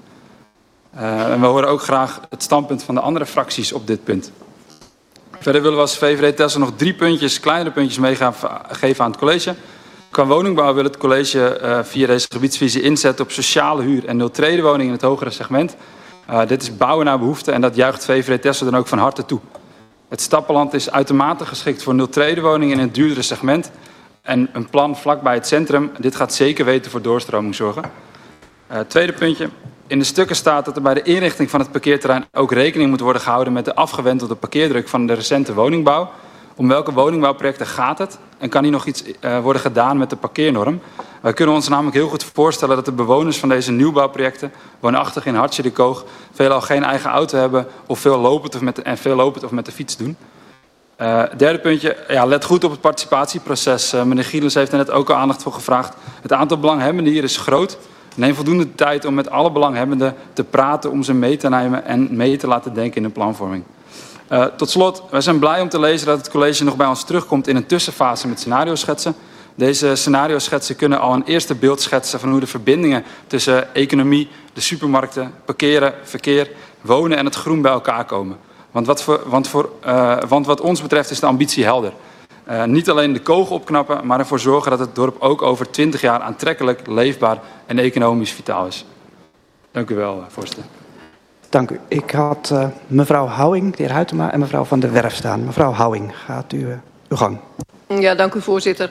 Uh, en we horen ook graag het standpunt van de andere fracties op dit punt. Verder willen we als V V D Texel nog drie puntjes, kleinere puntjes meegeven aan het college. Qua woningbouw wil het college uh, via deze gebiedsvisie inzetten op sociale huur en nul-trede-woningen in het hogere segment. Uh, dit is bouwen naar behoefte en dat juicht V V D Texel dan ook van harte toe. Het Stappeland is uitermate geschikt voor nul-trede-woningen in het duurdere segment. En een plan vlakbij het centrum, dit gaat zeker weten voor doorstroming zorgen. Uh, tweede puntje. In de stukken staat dat er bij de inrichting van het parkeerterrein ook rekening moet worden gehouden met de afgewentelde parkeerdruk van de recente woningbouw. Om welke woningbouwprojecten gaat het? En kan hier nog iets uh, worden gedaan met de parkeernorm? Wij kunnen ons namelijk heel goed voorstellen dat de bewoners van deze nieuwbouwprojecten, woonachtig in Hartje de Koog, veelal geen eigen auto hebben of veel lopend of met de, en veel lopend of met de fiets doen. Uh, derde puntje, ja, let goed op het participatieproces. Uh, meneer Gielens heeft er net ook al aandacht voor gevraagd. Het aantal belanghebbenden hier is groot. Neem voldoende tijd om met alle belanghebbenden te praten om ze mee te nemen en mee te laten denken in de planvorming. Uh, tot slot, wij zijn blij om te lezen dat het college nog bij ons terugkomt in een tussenfase met scenario-schetsen. Deze scenario-schetsen kunnen al een eerste beeld schetsen van hoe de verbindingen tussen economie, de supermarkten, parkeren, verkeer, wonen en het groen bij elkaar komen. Want wat, voor, want, voor, uh, want wat ons betreft is de ambitie helder. Uh, niet alleen de Koog opknappen, maar ervoor zorgen dat het dorp ook over twintig jaar aantrekkelijk, leefbaar en economisch vitaal is. Dank u wel, voorzitter. Dank u. Ik had uh, mevrouw Houwing, de heer Huytema en mevrouw Van der Werf staan. Mevrouw Houwing, gaat u uh, uw gang. Ja, dank u voorzitter.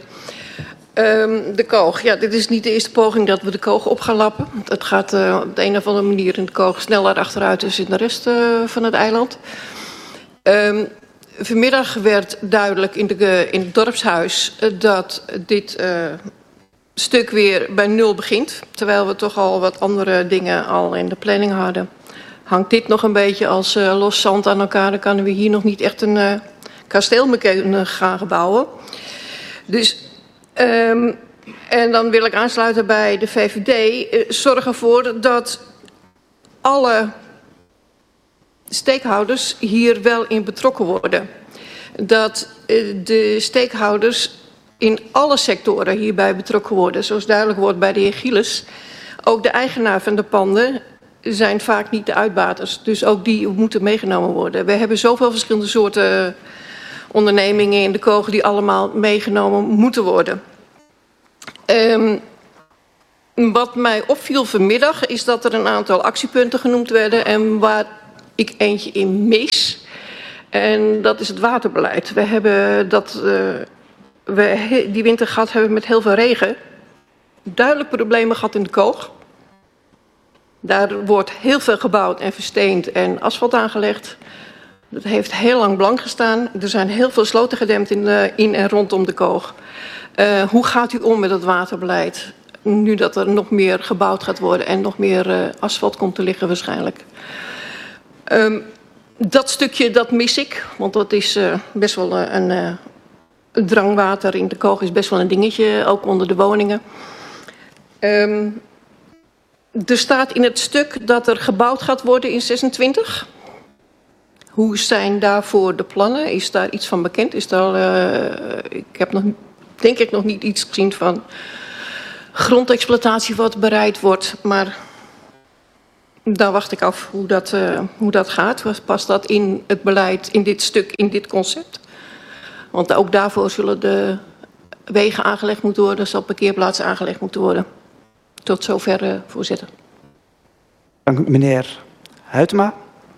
Um, de Koog. Ja, dit is niet de eerste poging dat we de Koog op gaan lappen. Het gaat uh, op de een of andere manier in de Koog sneller achteruit dan in de rest uh, van het eiland. Um, vanmiddag werd duidelijk in, de, uh, in het dorpshuis uh, dat dit uh, stuk weer bij nul begint. Terwijl we toch al wat andere dingen al in de planning hadden. Hangt dit nog een beetje als uh, los zand aan elkaar, dan kunnen we hier nog niet echt een uh, kasteel mee gaan bouwen. Dus, um, en dan wil ik aansluiten bij de V V D. Uh, zorg ervoor dat alle stakehouders hier wel in betrokken worden. Dat uh, de stakehouders in alle sectoren hierbij betrokken worden. Zoals duidelijk wordt bij de heer Gielens. Ook de eigenaar van de panden zijn vaak niet de uitbaters. Dus ook die moeten meegenomen worden. We hebben zoveel verschillende soorten ondernemingen in de Koog die allemaal meegenomen moeten worden. Um, wat mij opviel vanmiddag is dat er een aantal actiepunten genoemd werden en waar ik eentje in mis. En dat is het waterbeleid. We hebben dat uh, we die winter gehad hebben met heel veel regen. Duidelijk problemen gehad in de Koog. Daar wordt heel veel gebouwd en versteend en asfalt aangelegd. Dat heeft heel lang blank gestaan. Er zijn heel veel sloten gedempt in, de, in en rondom de Koog. Uh, hoe gaat u om met het waterbeleid? Nu dat er nog meer gebouwd gaat worden en nog meer uh, asfalt komt te liggen waarschijnlijk. Um, dat stukje dat mis ik, want dat is uh, best wel uh, een... Uh, Het drangwater in de Koog is best wel een dingetje, ook onder de woningen. Um, er staat in het stuk dat er gebouwd gaat worden in zesentwintig. Hoe zijn daarvoor de plannen? Is daar iets van bekend? Is daar, uh, ik heb nog, denk ik nog niet iets gezien van grondexploitatie wat bereid wordt. Maar daar wacht ik af hoe dat, uh, hoe dat gaat. Past dat in het beleid, in dit stuk, in dit concept? Want ook daarvoor zullen de wegen aangelegd moeten worden, zal parkeerplaatsen aangelegd moeten worden. Tot zover, uh, voorzitter. Dank u, meneer Huytema.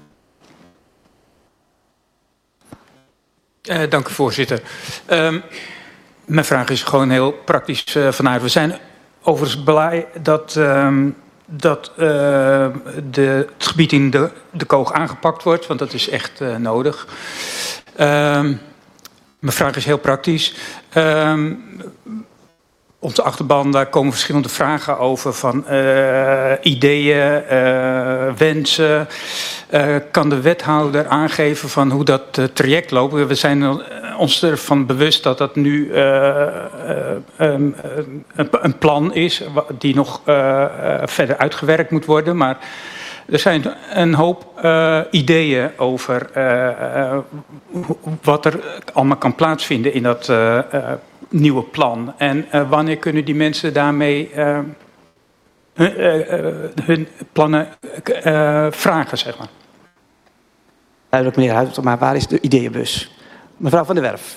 Uh, dank u, voorzitter. Uh, mijn vraag is gewoon heel praktisch uh, vanuit. We zijn overigens blij dat, uh, dat uh, de, het gebied in de, de Koog aangepakt wordt, want dat is echt uh, nodig. Uh, Mijn vraag is heel praktisch. Um, op de achterban daar komen verschillende vragen over van uh, ideeën, uh, wensen. Uh, kan de wethouder aangeven van hoe dat uh, traject loopt? We zijn ons ervan bewust dat dat nu uh, uh, um, een, een plan is die nog uh, uh, verder uitgewerkt moet worden. Maar er zijn een hoop uh, ideeën over uh, uh, wat er allemaal kan plaatsvinden in dat uh, uh, nieuwe plan. En uh, wanneer kunnen die mensen daarmee uh, hun, uh, uh, hun plannen uh, vragen, zeg maar? Duidelijk, meneer Huytema, maar waar is de ideeënbus? Mevrouw van der Werf.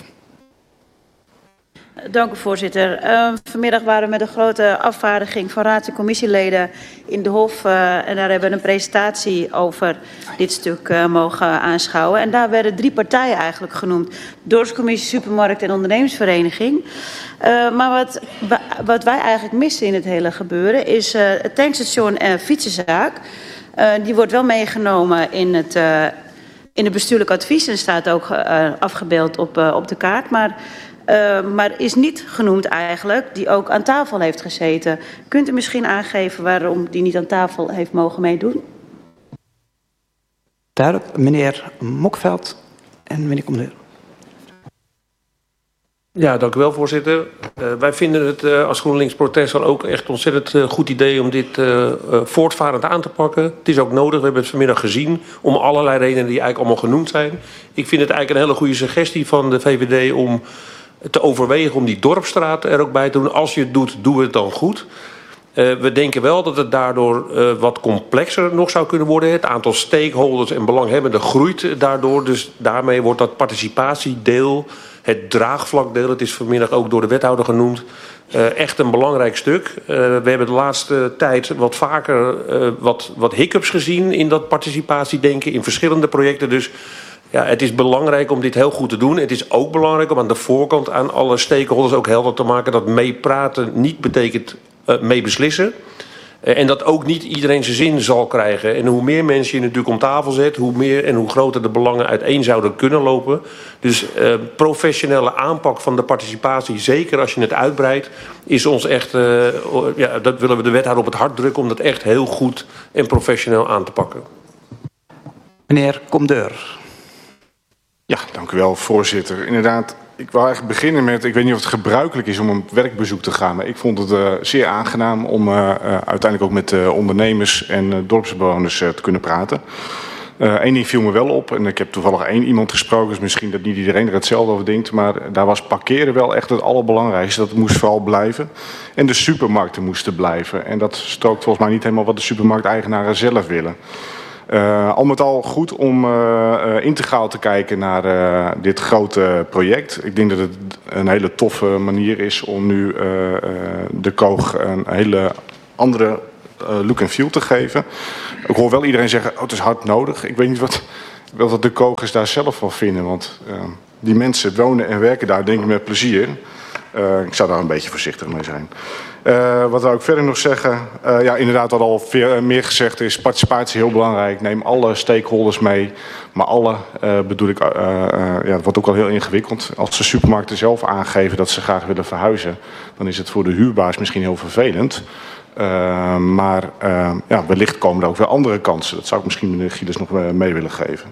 Dank u, voorzitter. Uh, vanmiddag waren we met een grote afvaardiging van raads- en commissieleden in de Hof. Uh, en daar hebben we een presentatie over dit stuk uh, mogen aanschouwen. En daar werden drie partijen eigenlijk genoemd. Dorpscommissie, Supermarkt en Ondernemersvereniging. Uh, maar wat, wat wij eigenlijk missen in het hele gebeuren is uh, het tankstation en fietsenzaak. Uh, die wordt wel meegenomen in het, uh, in het bestuurlijk advies. En staat ook uh, afgebeeld op, uh, op de kaart. Maar... Uh, maar is niet genoemd eigenlijk, die ook aan tafel heeft gezeten. Kunt u misschien aangeven waarom die niet aan tafel heeft mogen meedoen? Duidelijk, meneer Mokveld en meneer Commandeur. Ja, dank u wel, voorzitter. Uh, wij vinden het uh, als GroenLinks Protest ook echt ontzettend uh, goed idee om dit uh, uh, voortvarend aan te pakken. Het is ook nodig, we hebben het vanmiddag gezien, om allerlei redenen die eigenlijk allemaal genoemd zijn. Ik vind het eigenlijk een hele goede suggestie van de V V D om te overwegen om die dorpsstraat er ook bij te doen. Als je het doet, doe het dan goed. Uh, we denken wel dat het daardoor uh, wat complexer nog zou kunnen worden. Het aantal stakeholders en belanghebbenden groeit daardoor. Dus daarmee wordt dat participatiedeel, het draagvlakdeel, het is vanmiddag ook door de wethouder genoemd, uh, echt een belangrijk stuk. Uh, we hebben de laatste tijd wat vaker uh, wat, wat hiccups gezien in dat participatiedenken in verschillende projecten. Dus ja, het is belangrijk om dit heel goed te doen. Het is ook belangrijk om aan de voorkant aan alle stakeholders ook helder te maken dat meepraten niet betekent uh, meebeslissen. Uh, en dat ook niet iedereen zijn zin zal krijgen. En hoe meer mensen je natuurlijk om tafel zet, hoe meer en hoe groter de belangen uiteen zouden kunnen lopen. Dus uh, professionele aanpak van de participatie, zeker als je het uitbreidt, is ons echt, uh, ja, dat willen we de wethouder op het hart drukken om dat echt heel goed en professioneel aan te pakken. Meneer Commandeur. Ja, dank u wel, voorzitter. Inderdaad, ik wil eigenlijk beginnen met, ik weet niet of het gebruikelijk is om een werkbezoek te gaan, maar ik vond het uh, zeer aangenaam om uh, uh, uiteindelijk ook met uh, ondernemers en uh, dorpsbewoners uh, te kunnen praten. Eén uh, ding viel me wel op, en ik heb toevallig één iemand gesproken, dus misschien dat niet iedereen er hetzelfde over denkt, maar daar was parkeren wel echt het allerbelangrijkste. Dat moest vooral blijven. En de supermarkten moesten blijven. En dat strookt volgens mij niet helemaal wat de supermarkteigenaren zelf willen. Uh, al met al goed om uh, uh, integraal te kijken naar uh, dit grote project. Ik denk dat het een hele toffe manier is om nu uh, uh, de Koog een hele andere uh, look en feel te geven. Ik hoor wel iedereen zeggen, oh, het is hard nodig. Ik weet niet wat, wat de Koogers daar zelf van vinden. Want uh, die mensen wonen en werken daar denk ik met plezier. Uh, ik zou daar een beetje voorzichtig mee zijn. Uh, wat wil ik verder nog zeggen? Uh, ja, inderdaad, wat al veel, meer gezegd is, participatie heel belangrijk. Neem alle stakeholders mee. Maar alle uh, bedoel ik, uh, uh, ja, het wordt ook al heel ingewikkeld. Als de supermarkten zelf aangeven dat ze graag willen verhuizen, dan is het voor de huurbaars misschien heel vervelend. Uh, maar uh, ja, wellicht komen er ook weer andere kansen. Dat zou ik misschien meneer Gielis nog mee willen geven.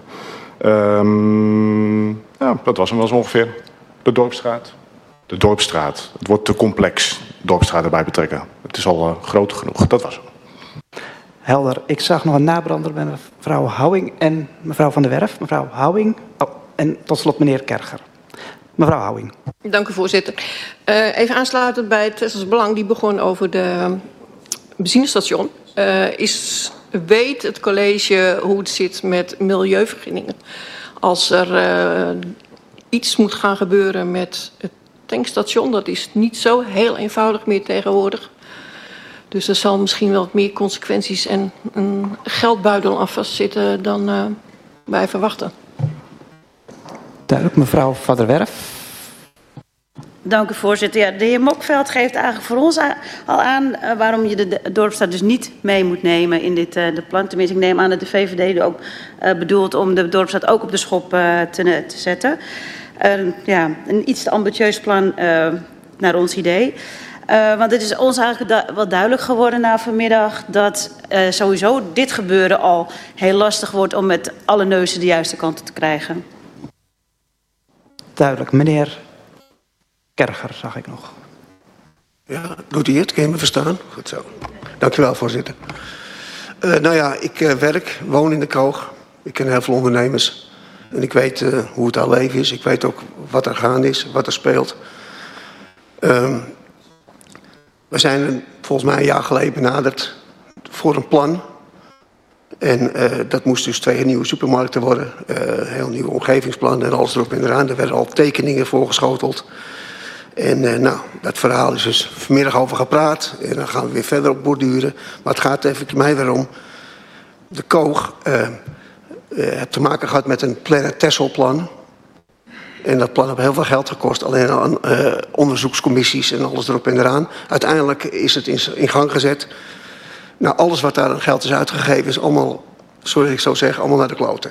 Um, ja, dat was hem wel zo ongeveer. De Dorpsstraat. De Dorpsstraat. Het wordt te complex, Dorpsstraat erbij betrekken. Het is al uh, groot genoeg. Dat was het. Helder. Ik zag nog een nabrander bij mevrouw Houwing en mevrouw Van der Werf. Mevrouw Houwing. Oh, en tot slot meneer Kerger. Mevrouw Houwing. Dank u, voorzitter. Uh, even aansluitend bij het Texels Belang. Die begon over de benzinestation. Uh, is, weet het college hoe het zit met milieuvergunningen? Als er uh, iets moet gaan gebeuren met het tankstation, dat is niet zo heel eenvoudig meer tegenwoordig. Dus er zal misschien wel wat meer consequenties en een geldbuidel aan vastzitten dan uh, wij verwachten. Duidelijk, mevrouw Van der Werf. Dank u, voorzitter. Ja, de heer Mokveld geeft eigenlijk voor ons al aan uh, waarom je de, de Dorpsstraat dus niet mee moet nemen in dit uh, de plan. Tenminste, ik neem aan dat de V V D ook uh, bedoelt om de Dorpsstraat ook op de schop uh, te, te zetten. Uh, ja, een iets te ambitieus plan uh, naar ons idee. Uh, want het is ons eigenlijk du- wel duidelijk geworden na vanmiddag dat uh, sowieso dit gebeuren al heel lastig wordt om met alle neuzen de juiste kant te krijgen. Duidelijk. Meneer Kerger zag ik nog. Ja, doet hij het? Kun je me verstaan? Goed zo. Dankjewel, voorzitter. Uh, nou ja, ik uh, werk, woon in de Koog. Ik ken heel veel ondernemers. En ik weet uh, hoe het daar leven is. Ik weet ook wat er gaande is, wat er speelt. Um, we zijn volgens mij een jaar geleden benaderd voor een plan. En uh, dat moest dus twee nieuwe supermarkten worden. Uh, een heel nieuw omgevingsplan en alles erop en eraan. Er werden al tekeningen voorgeschoteld. En uh, nou, dat verhaal is dus vanmiddag over gepraat. En dan gaan we weer verder op borduren. Maar het gaat even mij weer om. De Koog uh, uh, heeft te maken gehad met een Planet Texel-plan. En dat plan heeft heel veel geld gekost. Alleen aan uh, onderzoekscommissies en alles erop en eraan. Uiteindelijk is het in, in gang gezet. Nou, alles wat daar aan geld is uitgegeven is allemaal, sorry ik zo zeg, allemaal naar de kloten.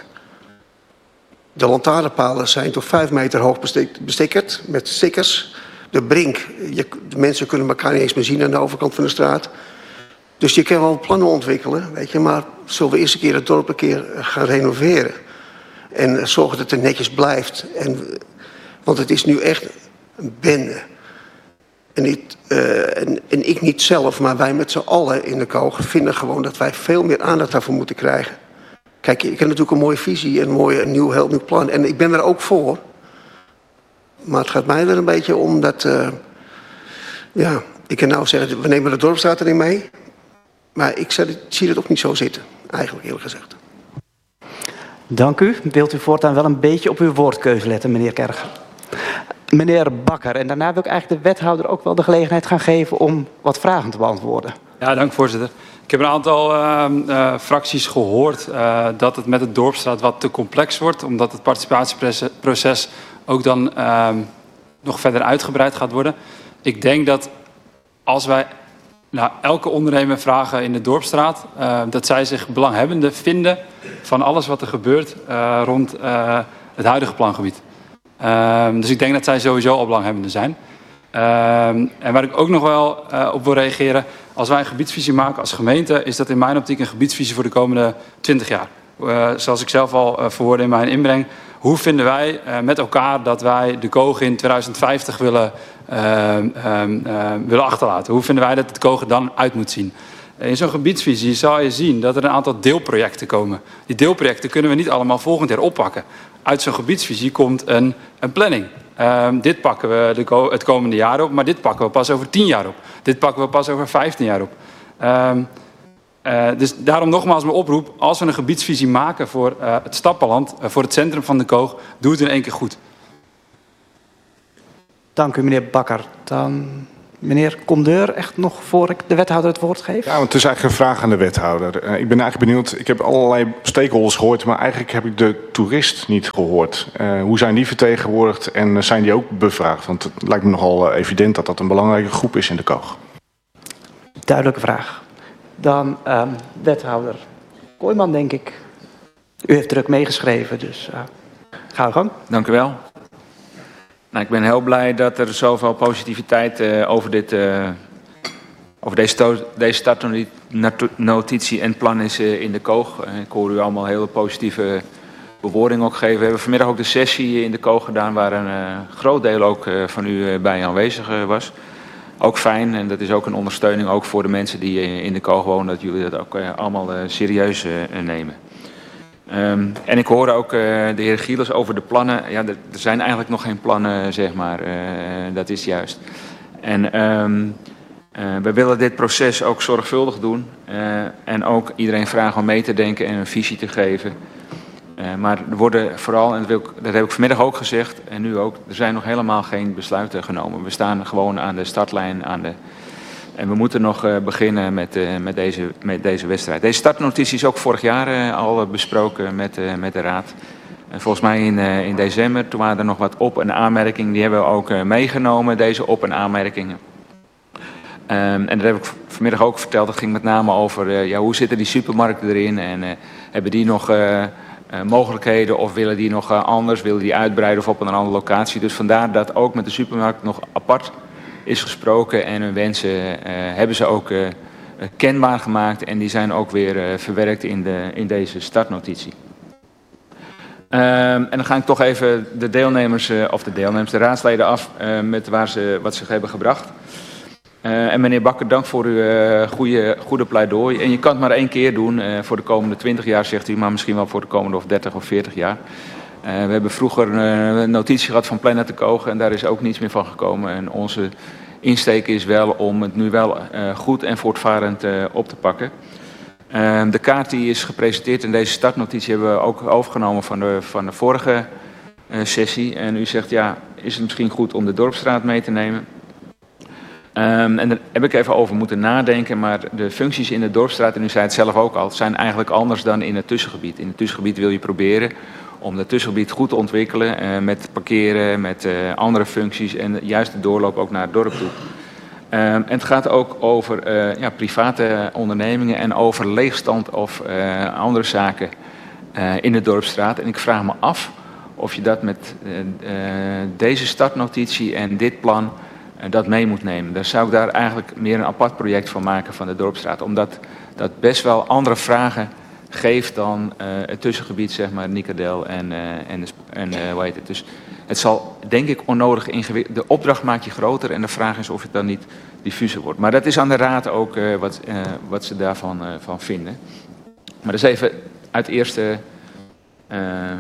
De lantaarnpalen zijn tot vijf meter hoog bestikkerd met stickers. De brink, je, de mensen kunnen elkaar niet eens meer zien aan de overkant van de straat. Dus je kan wel plannen ontwikkelen, weet je, maar zullen we eerst een keer het dorp een keer gaan renoveren. En zorgen dat het er netjes blijft. En, want het is nu echt een bende. En, niet, uh, en, en ik niet zelf, maar wij met z'n allen in de Koog vinden gewoon dat wij veel meer aandacht daarvoor moeten krijgen. Kijk, ik heb natuurlijk een mooie visie en een mooi, een nieuw, heel nieuw plan. En ik ben er ook voor. Maar het gaat mij er een beetje om dat... Uh, ja, ik kan nou zeggen, we nemen de Dorpsstraat erin mee. Maar ik zie het ook niet zo zitten, eigenlijk eerlijk gezegd. Dank u. Wilt u voortaan wel een beetje op uw woordkeuze letten, meneer Kerger? Meneer Bakker, en daarna wil ik eigenlijk de wethouder ook wel de gelegenheid gaan geven om wat vragen te beantwoorden. Ja, dank voorzitter. Ik heb een aantal uh, uh, fracties gehoord uh, dat het met het Dorpsstraat wat te complex wordt, omdat het participatieproces ook dan uh, nog verder uitgebreid gaat worden. Ik denk dat als wij nou, elke ondernemer vragen in de Dorpsstraat, uh, dat zij zich belanghebbende vinden van alles wat er gebeurt uh, rond uh, het huidige plangebied. Uh, dus ik denk dat zij sowieso al belanghebbende zijn. Uh, en waar ik ook nog wel uh, op wil reageren, als wij een gebiedsvisie maken als gemeente, is dat in mijn optiek een gebiedsvisie voor de komende twintig jaar. Uh, zoals ik zelf al uh, verwoordde in mijn inbreng, hoe vinden wij uh, met elkaar dat wij de Koog in tweeduizend vijftig willen, uh, uh, uh, willen achterlaten? Hoe vinden wij dat het Koog er dan uit moet zien? In zo'n gebiedsvisie zal je zien dat er een aantal deelprojecten komen. Die deelprojecten kunnen we niet allemaal volgend jaar oppakken. Uit zo'n gebiedsvisie komt een, een planning. Um, dit pakken we de ko- het komende jaar op, maar dit pakken we pas over tien jaar op. Dit pakken we pas over vijftien jaar op. Um, uh, dus daarom nogmaals mijn oproep. Als we een gebiedsvisie maken voor uh, het Stappenland, uh, voor het centrum van de Koog, doe het in één keer goed. Dank u, meneer Bakker. Dan meneer Condeur, echt nog voor ik de wethouder het woord geef. Ja, want het is eigenlijk een vraag aan de wethouder. Uh, ik ben eigenlijk benieuwd, ik heb allerlei stakeholders gehoord, maar eigenlijk heb ik de toerist niet gehoord. Uh, hoe zijn die vertegenwoordigd en zijn die ook bevraagd? Want het lijkt me nogal uh, evident dat dat een belangrijke groep is in de Koog. Duidelijke vraag. Dan um, wethouder Kooijman, denk ik. U heeft druk meegeschreven, dus uh, ga uw gang. Dank u wel. Nou, ik ben heel blij dat er zoveel positiviteit uh, over, dit, uh, over deze, deze startnotitie en plan is uh, in de Koog. Uh, ik hoor u allemaal hele positieve bewoordingen ook geven. We hebben vanmiddag ook de sessie in de Koog gedaan waar een uh, groot deel ook uh, van u uh, bij aanwezig uh, was. Ook fijn en dat is ook een ondersteuning ook voor de mensen die uh, in de Koog wonen, dat jullie dat ook uh, allemaal uh, serieus uh, nemen. Um, en ik hoorde ook uh, de heer Gielers over de plannen. Ja, er, er zijn eigenlijk nog geen plannen, zeg maar. Uh, dat is juist. En um, uh, we willen dit proces ook zorgvuldig doen. Uh, en ook iedereen vragen om mee te denken en een visie te geven. Uh, maar er worden vooral, en dat, wil ik, dat heb ik vanmiddag ook gezegd, en nu ook, er zijn nog helemaal geen besluiten genomen. We staan gewoon aan de startlijn, aan de... En we moeten nog uh, beginnen met, uh, met, deze, met deze wedstrijd. Deze startnotitie is ook vorig jaar uh, al uh, besproken met, uh, met de Raad. En volgens mij in, uh, in december, toen waren er nog wat op- en aanmerkingen. Die hebben we ook uh, meegenomen, deze op- en aanmerkingen. Um, en dat heb ik vanmiddag ook verteld. Dat ging met name over uh, ja, hoe zitten die supermarkten erin. En uh, hebben die nog uh, uh, mogelijkheden of willen die nog uh, anders? Willen die uitbreiden of op een andere locatie? Dus vandaar dat ook met de supermarkt nog apart is gesproken en hun wensen uh, hebben ze ook uh, kenbaar gemaakt en die zijn ook weer uh, verwerkt in, de, in deze startnotitie. Um, en dan ga ik toch even de deelnemers, uh, of de deelnemers, de raadsleden af uh, met waar ze, wat ze hebben gebracht. Uh, en meneer Bakker, dank voor uw uh, goede, goede pleidooi. En je kan het maar één keer doen uh, voor de komende twintig jaar, zegt u, maar misschien wel voor de komende of dertig of veertig jaar. Uh, we hebben vroeger uh, een notitie gehad van Planet de Koog en daar is ook niets meer van gekomen. En onze insteek is wel om het nu wel uh, goed en voortvarend uh, op te pakken. Uh, de kaart die is gepresenteerd in deze startnotitie hebben we ook overgenomen van de, van de vorige uh, sessie. En u zegt, ja, is het misschien goed om de Dorpsstraat mee te nemen? Um, en daar heb ik even over moeten nadenken, maar de functies in de Dorpsstraat, en u zei het zelf ook al, zijn eigenlijk anders dan in het tussengebied. In het tussengebied wil je proberen om het tussengebied goed te ontwikkelen uh, met parkeren, met uh, andere functies en juist de doorloop ook naar het dorp toe. Um, en het gaat ook over uh, ja, private ondernemingen en over leegstand of uh, andere zaken uh, in de Dorpsstraat. En ik vraag me af of je dat met uh, uh, deze startnotitie en dit plan uh, dat mee moet nemen. Daar zou ik daar eigenlijk meer een apart project van maken van de Dorpsstraat. Omdat dat best wel andere vragen geeft dan uh, het tussengebied, zeg maar, Niekerdel en, uh, en, de, en uh, hoe heet het. Dus het zal, denk ik, onnodig ingewikkeld. De opdracht maakt je groter en de vraag is of het dan niet diffuser wordt. Maar dat is aan de Raad ook uh, wat, uh, wat ze daarvan uh, van vinden. Maar dat is even uit eerste, uh,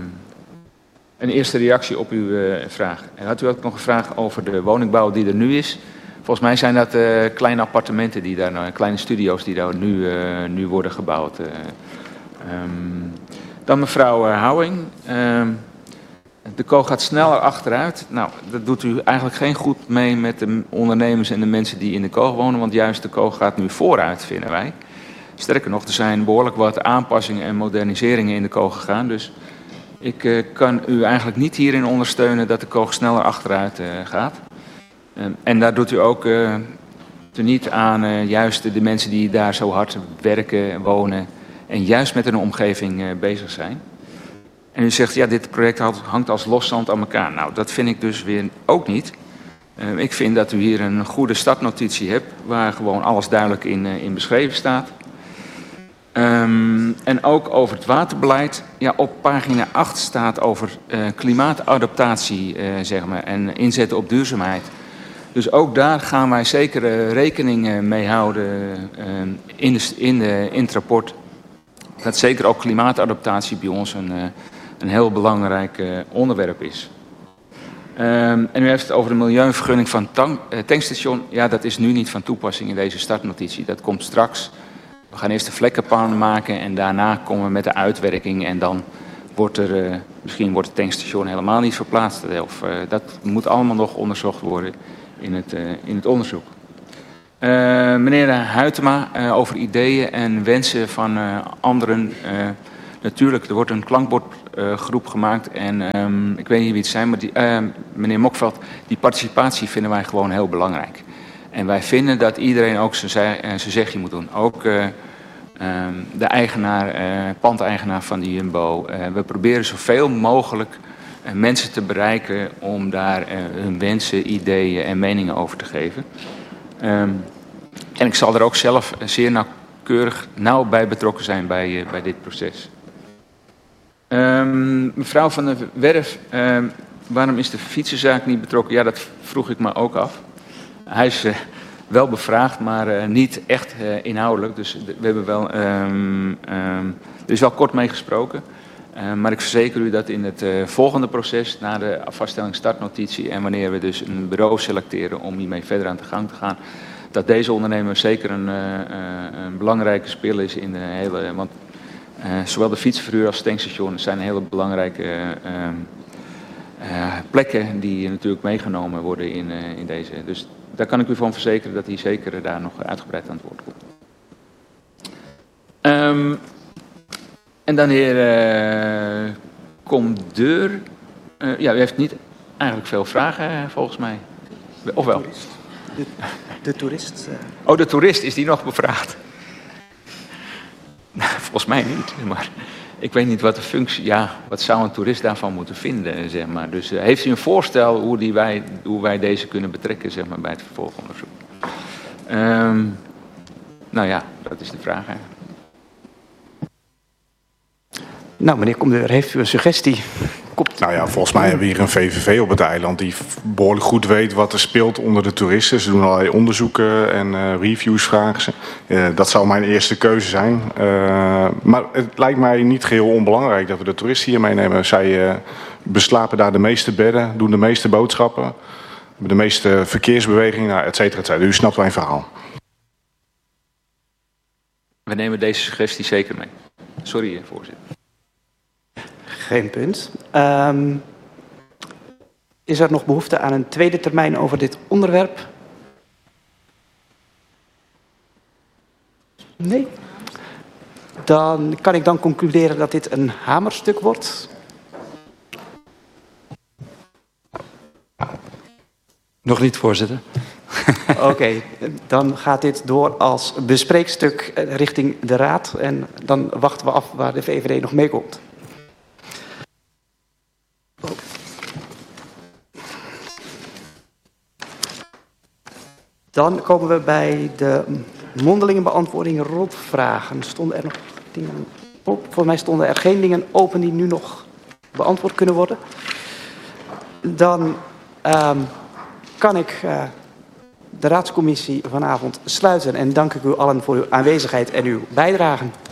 een eerste reactie op uw uh, vraag. En had u ook nog een vraag over de woningbouw die er nu is? Volgens mij zijn dat uh, kleine appartementen, die daar, uh, kleine studio's die daar nu, uh, nu worden gebouwd. Uh, um, dan mevrouw uh, Houwing. Um, de Koog gaat sneller achteruit. Nou, dat doet u eigenlijk geen goed mee met de ondernemers en de mensen die in de Koog wonen. Want juist de Koog gaat nu vooruit, vinden wij. Sterker nog, er zijn behoorlijk wat aanpassingen en moderniseringen in de Koog gegaan. Dus ik uh, kan u eigenlijk niet hierin ondersteunen dat de Koog sneller achteruit uh, gaat. Um, en daar doet u ook uh, teniet aan uh, juist de mensen die daar zo hard werken, wonen en juist met hun omgeving uh, bezig zijn. En u zegt, ja, dit project hangt als loszand aan elkaar. Nou, dat vind ik dus weer ook niet. Uh, ik vind dat u hier een goede startnotitie hebt, waar gewoon alles duidelijk in, uh, in beschreven staat. Um, en ook over het waterbeleid. Ja, op pagina acht staat over uh, klimaatadaptatie, uh, zeg maar, en inzetten op duurzaamheid. Dus ook daar gaan wij zeker uh, rekening mee houden uh, in, de, in, de, in het rapport. Dat zeker ook klimaatadaptatie bij ons een, uh, een heel belangrijk uh, onderwerp is. Um, en u heeft het over de milieuvergunning van tank, uh, tankstation. Ja, dat is nu niet van toepassing in deze startnotitie. Dat komt straks. We gaan eerst de vlekkenplannen maken en daarna komen we met de uitwerking. En dan wordt er, uh, misschien wordt het tankstation helemaal niet verplaatst. Of, uh, dat moet allemaal nog onderzocht worden in het, uh, in het onderzoek. Uh, meneer Huytema, uh, over ideeën en wensen van uh, anderen. Uh, natuurlijk, er wordt een klankbordgroep uh, gemaakt en um, ik weet niet wie het zijn, maar die, uh, meneer Mokveld, die participatie vinden wij gewoon heel belangrijk. En wij vinden dat iedereen ook zijn, uh, zijn zegje moet doen. Ook uh, um, de eigenaar, uh, pandeigenaar van de Jumbo. Uh, we proberen zoveel mogelijk uh, mensen te bereiken om daar uh, hun wensen, ideeën en meningen over te geven. Um, en ik zal er ook zelf zeer nauwkeurig nauw bij betrokken zijn bij, uh, bij dit proces. Um, mevrouw van der Werf, um, waarom is de fietsenzaak niet betrokken? Ja, dat vroeg ik me ook af. Hij is uh, wel bevraagd, maar uh, niet echt uh, inhoudelijk. Dus we hebben wel, um, um, er is wel kort mee gesproken. Uh, maar ik verzeker u dat in het uh, volgende proces, na de vaststelling startnotitie en wanneer we dus een bureau selecteren om hiermee verder aan de gang te gaan, dat deze ondernemer zeker een, uh, uh, een belangrijke speel is in de hele. Want uh, zowel de fietsverhuur als het tankstation zijn hele belangrijke uh, uh, plekken die natuurlijk meegenomen worden in, uh, in deze. Dus daar kan ik u van verzekeren dat hij zeker daar nog uitgebreid aan het woord komt. Um, en dan de heer uh, Comdeur. Uh, ja, u heeft niet eigenlijk veel vragen uh, volgens mij. Of wel? De, de toerist. Uh... Oh, de toerist, is die nog bevraagd? Volgens mij niet, maar ik weet niet wat de functie... Ja, wat zou een toerist daarvan moeten vinden, zeg maar. Dus uh, heeft u een voorstel hoe, die wij, hoe wij deze kunnen betrekken, zeg maar, bij het vervolgonderzoek? Um, nou ja, dat is de vraag eigenlijk. Nou, meneer Comdeur, heeft u een suggestie? Komt... Nou ja, volgens mij hebben we hier een V V V op het eiland die behoorlijk goed weet wat er speelt onder de toeristen. Ze doen allerlei onderzoeken en uh, reviews vragen ze. Uh, dat zou mijn eerste keuze zijn. Uh, maar het lijkt mij niet geheel onbelangrijk dat we de toeristen hier meenemen. Zij uh, beslapen daar de meeste bedden, doen de meeste boodschappen, hebben de meeste verkeersbewegingen, nou, et cetera, et cetera. U snapt mijn verhaal. We nemen deze suggestie zeker mee. Sorry, voorzitter. Geen punt. Um, is er nog behoefte aan een tweede termijn over dit onderwerp? Nee. Dan kan ik dan concluderen dat dit een hamerstuk wordt. Nog niet, voorzitter. Oké, okay, dan gaat dit door als bespreekstuk richting de Raad. En dan wachten we af waar de V V D nog mee komt. Dan komen we bij de mondelinge beantwoording rotvragen. Stonden er nog dingen op? Volgens mij stonden er geen dingen open die nu nog beantwoord kunnen worden. Dan um, kan ik uh, de raadscommissie vanavond sluiten en dank ik u allen voor uw aanwezigheid en uw bijdrage.